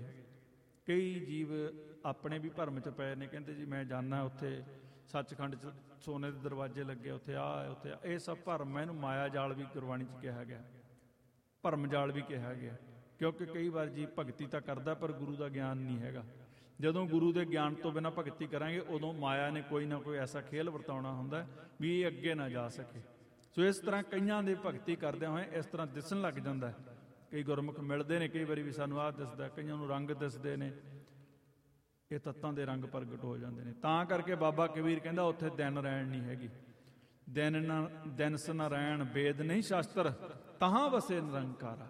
ਕਈ ਜੀਵ ਆਪਣੇ ਵੀ ਭਰਮ 'ਚ ਪਏ ਨੇ, ਕਹਿੰਦੇ ਜੀ ਮੈਂ ਜਾਣਾ ਉੱਥੇ ਸੱਚਖੰਡ 'ਚ ਸੋਨੇ ਦੇ ਦਰਵਾਜ਼ੇ ਲੱਗੇ, ਉੱਥੇ ਆਹ ਉੱਥੇ ਆ। ਇਹ ਸਭ ਭਰਮ ਹੈ। ਇਹਨੂੰ ਮਾਇਆ ਜਾਲ ਵੀ ਗੁਰਬਾਣੀ 'ਚ ਕਿਹਾ ਗਿਆ, ਭਰਮ ਜਾਲ ਵੀ ਕਿਹਾ ਗਿਆ। ਕਿਉਂਕਿ ਕਈ ਵਾਰ ਜੀ ਭਗਤੀ ਤਾਂ ਕਰਦਾ ਪਰ ਗੁਰੂ ਦਾ ਗਿਆਨ ਨਹੀਂ ਹੈਗਾ। ਜਦੋਂ ਗੁਰੂ ਦੇ ਗਿਆਨ ਤੋਂ ਬਿਨਾਂ ਭਗਤੀ ਕਰਾਂਗੇ ਉਦੋਂ ਮਾਇਆ ਨੇ ਕੋਈ ਨਾ ਕੋਈ ਐਸਾ ਖੇਲ ਵਰਤਾਉਣਾ ਹੁੰਦਾ ਵੀ ਇਹ ਅੱਗੇ ਨਾ ਜਾ ਸਕੇ। ਸੋ ਇਸ ਤਰ੍ਹਾਂ ਕਈਆਂ ਦੇ ਭਗਤੀ ਕਰਦਿਆਂ ਹੋਏ ਇਸ ਤਰ੍ਹਾਂ ਦਿਸਣ ਲੱਗ ਜਾਂਦਾ। ਕਈ ਗੁਰਮੁਖ ਮਿਲਦੇ ਨੇ ਕਈ ਵਾਰੀ ਵੀ ਸਾਨੂੰ ਆਹ ਦਿਸਦਾ, ਕਈਆਂ ਨੂੰ ਰੰਗ ਦਿਸਦੇ ਨੇ, ਇਹ ਤੱਤਾਂ ਦੇ ਰੰਗ ਪ੍ਰਗਟ ਹੋ ਜਾਂਦੇ ਨੇ। ਤਾਂ ਕਰਕੇ ਬਾਬਾ ਕਬੀਰ ਕਹਿੰਦਾ ਉੱਥੇ ਦਿਨ ਰਹਿਣ ਨਹੀਂ ਹੈਗੀ। ਦਿਨ ਨਾ ਦਿਨ ਸ ਨਾਰਾਇਣ ਵੇਦ ਨਹੀਂ ਸ਼ਾਸਤਰ, ਤਹਾਂ ਵਸੇ ਨਿਰੰਕਾਰਾ।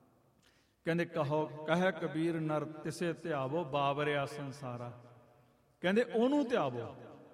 ਕਹਿੰਦੇ ਕਹੋ ਕਹਿ ਕਬੀਰ ਨਰ ਤਿਸੇ ਧਿਆਵੋ ਬਾਵਰਿਆ ਸੰਸਾਰਾ। ਕਹਿੰਦੇ ਉਹਨੂੰ ਧਿਆਵੋ।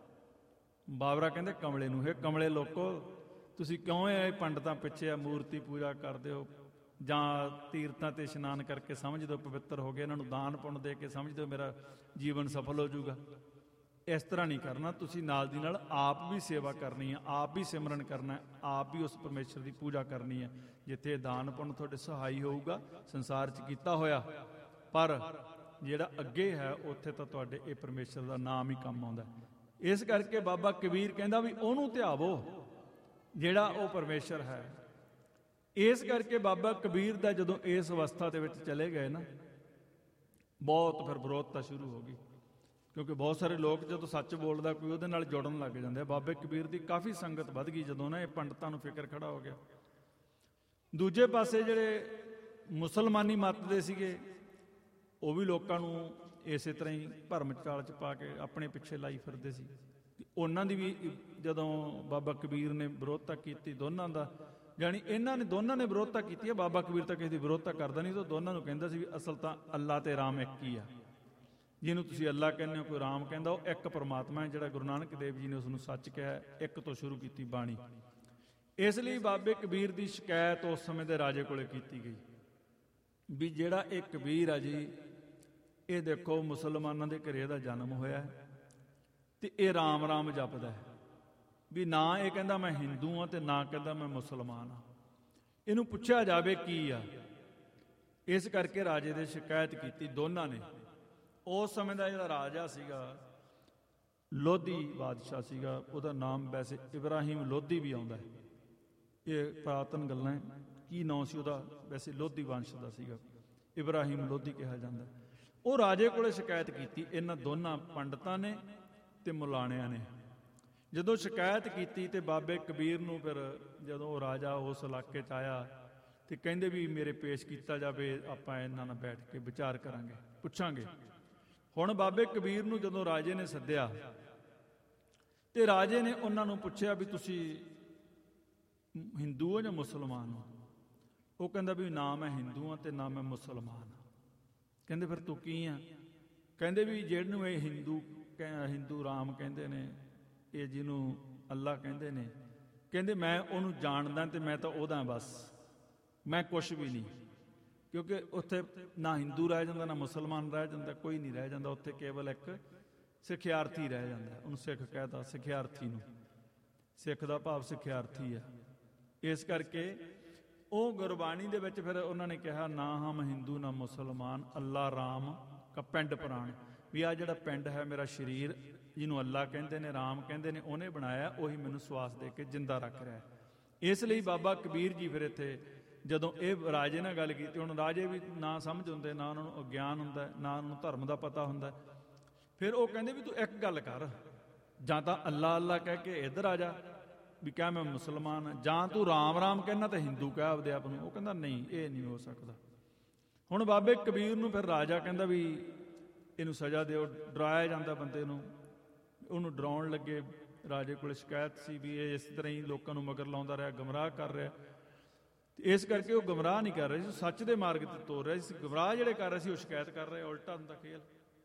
ਬਾਵਰਾ ਕਹਿੰਦੇ ਕਮਲੇ ਨੂੰ। ਇਹ ਕਮਲੇ ਲੋਕੋ ਤੁਸੀਂ ਕਿਉਂ ਇਹ ਪੰਡਤਾਂ ਪਿੱਛੇ ਆ ਮੂਰਤੀ ਪੂਜਾ ਕਰਦੇ ਹੋ, ਜਾਂ ਤੀਰਥਾਂ ਤੇ ਇਸ਼ਨਾਨ ਕਰਕੇ ਸਮਝਦੇ ਹੋ ਪਵਿੱਤਰ ਹੋ ਗਏ, ਇਹਨਾਂ ਨੂੰ ਦਾਨ ਪੁੰਨ ਦੇ ਕੇ ਸਮਝਦੇ ਹੋ ਮੇਰਾ ਜੀਵਨ ਸਫਲ ਹੋ ਜਾਊਗਾ। ਇਸ ਤਰ੍ਹਾਂ ਨਹੀਂ ਕਰਨਾ। ਤੁਸੀਂ ਨਾਲ ਦੀ ਨਾਲ ਆਪ ਵੀ ਸੇਵਾ ਕਰਨੀ ਹੈ, ਆਪ ਵੀ ਸਿਮਰਨ ਕਰਨਾ, ਆਪ ਵੀ ਉਸ ਪਰਮੇਸ਼ਰ ਦੀ ਪੂਜਾ ਕਰਨੀ ਹੈ। ਜਿੱਥੇ ਦਾਨ ਪੁੰਨ ਤੁਹਾਡੇ ਸਹਾਈ ਹੋਊਗਾ ਸੰਸਾਰ 'ਚ ਕੀਤਾ ਹੋਇਆ, ਪਰ ਜਿਹੜਾ ਅੱਗੇ ਹੈ ਉੱਥੇ ਤਾਂ ਤੁਹਾਡੇ ਇਹ ਪਰਮੇਸ਼ਰ ਦਾ ਨਾਮ ਹੀ ਕੰਮ ਆਉਂਦਾ। ਇਸ ਕਰਕੇ ਬਾਬਾ ਕਬੀਰ ਕਹਿੰਦਾ ਵੀ ਉਹਨੂੰ ਧਿਆਵੋ ਜਿਹੜਾ ਉਹ ਪਰਮੇਸ਼ਰ ਹੈ। ਇਸ ਕਰਕੇ ਬਾਬਾ ਕਬੀਰ ਦਾ ਜਦੋਂ ਇਸ ਅਵਸਥਾ ਦੇ ਵਿੱਚ ਚਲੇ ਗਏ ਨਾ, ਬਹੁਤ ਫਿਰ ਵਿਰੋਧਤਾ ਸ਼ੁਰੂ ਹੋ ਗਈ। ਕਿਉਂਕਿ ਬਹੁਤ ਸਾਰੇ ਲੋਕ ਜਦੋਂ ਸੱਚ ਬੋਲਦਾ ਕੋਈ ਉਹਦੇ ਨਾਲ ਜੁੜਨ ਲੱਗ ਜਾਂਦੇ ਆ। ਬਾਬੇ ਕਬੀਰ ਦੀ ਕਾਫੀ ਸੰਗਤ ਵੱਧ ਗਈ ਜਦੋਂ ਨਾ ਇਹ ਪੰਡਤਾਂ ਨੂੰ ਫਿਕਰ ਖੜਾ ਹੋ ਗਿਆ। ਦੂਜੇ ਪਾਸੇ ਜਿਹੜੇ ਮੁਸਲਮਾਨੀ ਮੱਤ ਦੇ ਸੀਗੇ ਉਹ ਵੀ ਲੋਕਾਂ ਨੂੰ ਇਸੇ ਤਰ੍ਹਾਂ ਹੀ ਭਰਮ ਚਾਲ 'ਚ ਪਾ ਕੇ ਆਪਣੇ ਪਿੱਛੇ ਲਾਈ ਫਿਰਦੇ ਸੀ। ਉਹਨਾਂ ਦੀ ਵੀ ਜਦੋਂ ਬਾਬਾ ਕਬੀਰ ਨੇ ਵਿਰੋਧਤਾ ਕੀਤੀ ਦੋਨਾਂ ਦਾ, ਜਾਣੀ ਇਹਨਾਂ ਨੇ ਦੋਨਾਂ ਨੇ ਵਿਰੋਧਤਾ ਕੀਤੀ ਹੈ। ਬਾਬਾ ਕਬੀਰ ਤਾਂ ਕਿਸੇ ਦੀ ਵਿਰੋਧਤਾ ਕਰਦਾ ਨਹੀਂ, ਤਾਂ ਦੋਨਾਂ ਨੂੰ ਕਹਿੰਦਾ ਸੀ ਵੀ ਅਸਲ ਤਾਂ ਅੱਲਾ ਤੇ ਰਾਮ ਇੱਕ ਹੀ ਆ। ਜਿਹਨੂੰ ਤੁਸੀਂ ਅੱਲਾ ਕਹਿੰਦੇ ਹੋ, ਕੋਈ ਰਾਮ ਕਹਿੰਦਾ, ਉਹ ਇੱਕ ਪਰਮਾਤਮਾ ਹੈ। ਜਿਹੜਾ ਗੁਰੂ ਨਾਨਕ ਦੇਵ ਜੀ ਨੇ ਉਸ ਨੂੰ ਸੱਚ ਕਿਹਾ, ਇੱਕ ਤੋਂ ਸ਼ੁਰੂ ਕੀਤੀ ਬਾਣੀ। ਇਸ ਲਈ ਬਾਬੇ ਕਬੀਰ ਦੀ ਸ਼ਿਕਾਇਤ ਉਸ ਸਮੇਂ ਦੇ ਰਾਜੇ ਕੋਲੇ ਕੀਤੀ ਗਈ ਵੀ ਜਿਹੜਾ ਇਹ ਕਬੀਰ ਆ ਜੀ, ਇਹ ਦੇਖੋ ਮੁਸਲਮਾਨਾਂ ਦੇ ਘਰੇ ਇਹਦਾ ਜਨਮ ਹੋਇਆ ਤੇ ਇਹ ਰਾਮ ਰਾਮ ਜਪਦਾ ਹੈ, ਵੀ ਨਾ ਇਹ ਕਹਿੰਦਾ ਮੈਂ ਹਿੰਦੂ ਹਾਂ ਤੇ ਨਾ ਕਹਿੰਦਾ ਮੈਂ ਮੁਸਲਮਾਨ ਹਾਂ। ਇਹਨੂੰ ਪੁੱਛਿਆ ਜਾਵੇ ਕੀ ਆ। ਇਸ ਕਰਕੇ ਰਾਜੇ ਦੇ ਸ਼ਿਕਾਇਤ ਕੀਤੀ ਦੋਨਾਂ ਨੇ। ਉਸ ਸਮੇਂ ਦਾ ਜਿਹੜਾ ਰਾਜਾ ਸੀਗਾ ਲੋਧੀ ਬਾਦਸ਼ਾਹ ਸੀਗਾ, ਉਹਦਾ ਨਾਮ ਵੈਸੇ ਇਬਰਾਹਿਮ ਲੋਧੀ ਵੀ ਆਉਂਦਾ ਹੈ। ਇਹ ਪੁਰਾਤਨ ਗੱਲਾਂ ਹੈ, ਕੀ ਨਾਂ ਸੀ ਉਹਦਾ, ਵੈਸੇ ਲੋਧੀ ਵੰਸ਼ ਦਾ ਸੀਗਾ, ਇਬਰਾਹਿਮ ਲੋਧੀ ਕਿਹਾ ਜਾਂਦਾ। ਉਹ ਰਾਜੇ ਕੋਲੇ ਸ਼ਿਕਾਇਤ ਕੀਤੀ ਇਹਨਾਂ ਦੋਨਾਂ ਪੰਡਤਾਂ ਨੇ ਤੇ ਮੁਲਾਣਿਆਂ ਨੇ। ਜਦੋਂ ਸ਼ਿਕਾਇਤ ਕੀਤੀ ਤੇ ਬਾਬੇ ਕਬੀਰ ਨੂੰ ਫਿਰ ਜਦੋਂ ਉਹ ਰਾਜਾ ਉਸ ਇਲਾਕੇ 'ਚ ਆਇਆ ਤੇ ਕਹਿੰਦੇ ਵੀ ਮੇਰੇ ਪੇਸ਼ ਕੀਤਾ ਜਾਵੇ, ਆਪਾਂ ਇਹਨਾਂ ਨਾਲ ਬੈਠ ਕੇ ਵਿਚਾਰ ਕਰਾਂਗੇ, ਪੁੱਛਾਂਗੇ। ਹੁਣ ਬਾਬੇ ਕਬੀਰ ਨੂੰ ਜਦੋਂ ਰਾਜੇ ਨੇ ਸੱਦਿਆ ਤੇ ਰਾਜੇ ਨੇ ਉਹਨਾਂ ਨੂੰ ਪੁੱਛਿਆ ਵੀ ਤੁਸੀਂ ਹਿੰਦੂ ਹੋ ਜਾਂ ਮੁਸਲਮਾਨ ਹੋ? ਉਹ ਕਹਿੰਦਾ ਵੀ ਨਾ ਮੈਂ ਹਿੰਦੂ ਹਾਂ ਤੇ ਨਾ ਮੈਂ ਮੁਸਲਮਾਨ ਹਾਂ। ਕਹਿੰਦੇ ਫਿਰ ਤੂੰ ਕੀ ਆ? ਕਹਿੰਦੇ ਵੀ ਜਿਹਨੂੰ ਇਹ ਹਿੰਦੂ ਹਿੰਦੂ ਰਾਮ ਕਹਿੰਦੇ ਨੇ, ਇਹ ਜਿਹਨੂੰ ਅੱਲਾ ਕਹਿੰਦੇ ਨੇ, ਕਹਿੰਦੇ ਮੈਂ ਉਹਨੂੰ ਜਾਣਦਾ ਤੇ ਮੈਂ ਤਾਂ ਉਹਦਾ, ਬਸ ਮੈਂ ਕੁਛ ਵੀ ਨਹੀਂ। ਕਿਉਂਕਿ ਉੱਥੇ ਨਾ ਹਿੰਦੂ ਰਹਿ ਜਾਂਦਾ ਨਾ ਮੁਸਲਮਾਨ ਰਹਿ ਜਾਂਦਾ, ਕੋਈ ਨਹੀਂ ਰਹਿ ਜਾਂਦਾ ਉੱਥੇ, ਕੇਵਲ ਇੱਕ ਸਿੱਖਿਆਰਥੀ ਰਹਿ ਜਾਂਦਾ। ਉਹਨੂੰ ਸਿੱਖ ਕਹਿਤਾ, ਸਿੱਖਿਆਰਥੀ ਨੂੰ। ਸਿੱਖ ਦਾ ਭਾਵ ਸਿੱਖਿਆਰਥੀ ਆ। ਇਸ ਕਰਕੇ ਉਹ ਗੁਰਬਾਣੀ ਦੇ ਵਿੱਚ ਫਿਰ ਉਹਨਾਂ ਨੇ ਕਿਹਾ ਨਾ ਹਮ ਹਿੰਦੂ ਨਾ ਮੁਸਲਮਾਨ, ਅੱਲਾ ਰਾਮ ਕਾ ਪਿੰਡ ਪੁਰਾਣ, ਵੀ ਆ ਜਿਹੜਾ ਪਿੰਡ ਹੈ ਮੇਰਾ ਸਰੀਰ, ਜਿਹਨੂੰ ਅੱਲਾ ਕਹਿੰਦੇ ਨੇ, ਰਾਮ ਕਹਿੰਦੇ ਨੇ, ਉਹਨੇ ਬਣਾਇਆ, ਉਹੀ ਮੈਨੂੰ ਸਵਾਸ ਦੇ ਕੇ ਜਿੰਦਾ ਰੱਖ ਰਿਹਾ। ਇਸ ਲਈ ਬਾਬਾ ਕਬੀਰ ਜੀ ਫਿਰ ਇੱਥੇ ਜਦੋਂ ਇਹ ਰਾਜੇ ਨਾਲ ਗੱਲ ਕੀਤੀ, ਹੁਣ ਰਾਜੇ ਵੀ ਨਾ ਸਮਝ ਹੁੰਦੇ, ਨਾ ਉਹਨਾਂ ਨੂੰ ਅਗਿਆਨ ਹੁੰਦਾ, ਨਾ ਉਹਨਾਂ ਨੂੰ ਧਰਮ ਦਾ ਪਤਾ ਹੁੰਦਾ। ਫਿਰ ਉਹ ਕਹਿੰਦੇ ਵੀ ਤੂੰ ਇੱਕ ਗੱਲ ਕਰ, ਜਾਂ ਤਾਂ ਅੱਲਾ ਅੱਲਾ ਕਹਿ ਕੇ ਇੱਧਰ ਆ ਜਾ ਵੀ ਕਹਿ ਮੈਂ ਮੁਸਲਮਾਨ ਹਾਂ, ਜਾਂ ਤੂੰ ਰਾਮ ਰਾਮ ਕਹਿਣਾ ਤਾਂ ਹਿੰਦੂ ਕਹਿ ਆਪਦੇ ਆਪ ਨੂੰ। ਉਹ ਕਹਿੰਦਾ ਨਹੀਂ, ਇਹ ਨਹੀਂ ਹੋ ਸਕਦਾ। ਹੁਣ ਬਾਬੇ ਕਬੀਰ ਨੂੰ ਫਿਰ ਰਾਜਾ ਕਹਿੰਦਾ ਵੀ ਇਹਨੂੰ ਸਜ਼ਾ ਦਿਓ। ਡਰਾਇਆ ਜਾਂਦਾ ਬੰਦੇ ਨੂੰ, ਉਹਨੂੰ ਡਰਾਉਣ ਲੱਗੇ। ਰਾਜੇ ਕੋਲ ਸ਼ਿਕਾਇਤ ਸੀ ਵੀ ਇਹ ਇਸ ਤਰ੍ਹਾਂ ਹੀ ਲੋਕਾਂ ਨੂੰ ਮਗਰ ਲਾਉਂਦਾ ਰਿਹਾ, ਗਮਰਾਹ ਕਰ ਰਿਹਾ। ਇਸ ਕਰਕੇ ਉਹ ਗਮਰਾਹ ਨਹੀਂ ਕਰ ਰਹੇ ਸੀ, ਸੱਚ ਦੇ ਮਾਰਗ ਤੇ ਤੋਰ ਰਹੇ ਸੀ। ਗਮਰਾਹ ਜਿਹੜੇ ਕਰ ਰਹੇ ਸੀ ਉਹ ਸ਼ਿਕਾਇਤ ਕਰ ਰਹੇ, ਉਲਟਾ ਹੁੰਦਾ ਖੇਲ।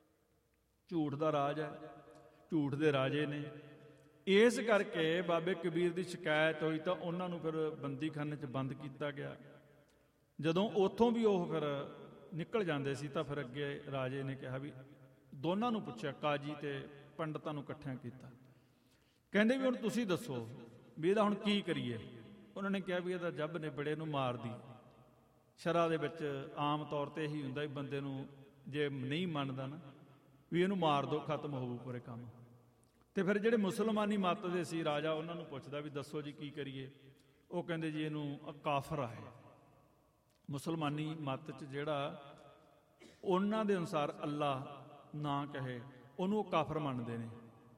ਝੂਠ ਦਾ ਰਾਜ ਹੈ, ਝੂਠ ਦੇ ਰਾਜੇ ਨੇ। ਇਸ ਕਰਕੇ ਬਾਬੇ ਕਬੀਰ ਦੀ ਸ਼ਿਕਾਇਤ ਹੋਈ ਤਾਂ ਉਹਨਾਂ ਨੂੰ ਫਿਰ ਬੰਦੀਖਾਨੇ 'ਚ ਬੰਦ ਕੀਤਾ ਗਿਆ। ਜਦੋਂ ਉੱਥੋਂ ਵੀ ਉਹ ਫਿਰ ਨਿਕਲ ਜਾਂਦੇ ਸੀ ਤਾਂ ਫਿਰ ਅੱਗੇ ਰਾਜੇ ਨੇ ਕਿਹਾ ਵੀ ਦੋਨਾਂ ਨੂੰ ਪੁੱਛਿਆ, ਕਾਜੀ ਤੇ ਪੰਡਤਾਂ ਨੂੰ ਇਕੱਠਿਆਂ ਕੀਤਾ। ਕਹਿੰਦੇ ਵੀ ਹੁਣ ਤੁਸੀਂ ਦੱਸੋ ਵੀ ਇਹਦਾ ਹੁਣ ਕੀ ਕਰੀਏ? ਉਹਨਾਂ ਨੇ ਕਿਹਾ ਵੀ ਇਹਦਾ ਜੱਬ ਨਿਬੜੇ ਨੂੰ ਮਾਰ ਦੀ। ਸ਼ਰ੍ਹਾ ਦੇ ਵਿੱਚ ਆਮ ਤੌਰ ਤੇ ਇਹੀ ਹੁੰਦਾ ਵੀ ਬੰਦੇ ਨੂੰ ਜੇ ਨਹੀਂ ਮੰਨਦਾ ਨਾ ਵੀ ਇਹਨੂੰ ਮਾਰ ਦਿਓ, ਖਤਮ ਹੋਊ ਪੂਰੇ ਕੰਮ। ਤੇ ਫਿਰ ਜਿਹੜੇ ਮੁਸਲਮਾਨੀ ਮੱਤ ਦੇ ਸੀ ਰਾਜਾ, ਉਹਨਾਂ ਨੂੰ ਪੁੱਛਦਾ ਵੀ ਦੱਸੋ ਜੀ ਕੀ ਕਰੀਏ? ਉਹ ਕਹਿੰਦੇ ਜੀ ਇਹਨੂੰ ਕਾਫਰ ਹੈ। ਮੁਸਲਮਾਨੀ ਮੱਤ 'ਚ ਜਿਹੜਾ ਉਹਨਾਂ ਦੇ ਅਨੁਸਾਰ ਅੱਲਾ ਨਾ ਕਹੇ ਉਹਨੂੰ ਉਹ ਕਾਫਰ ਮੰਨਦੇ ਨੇ।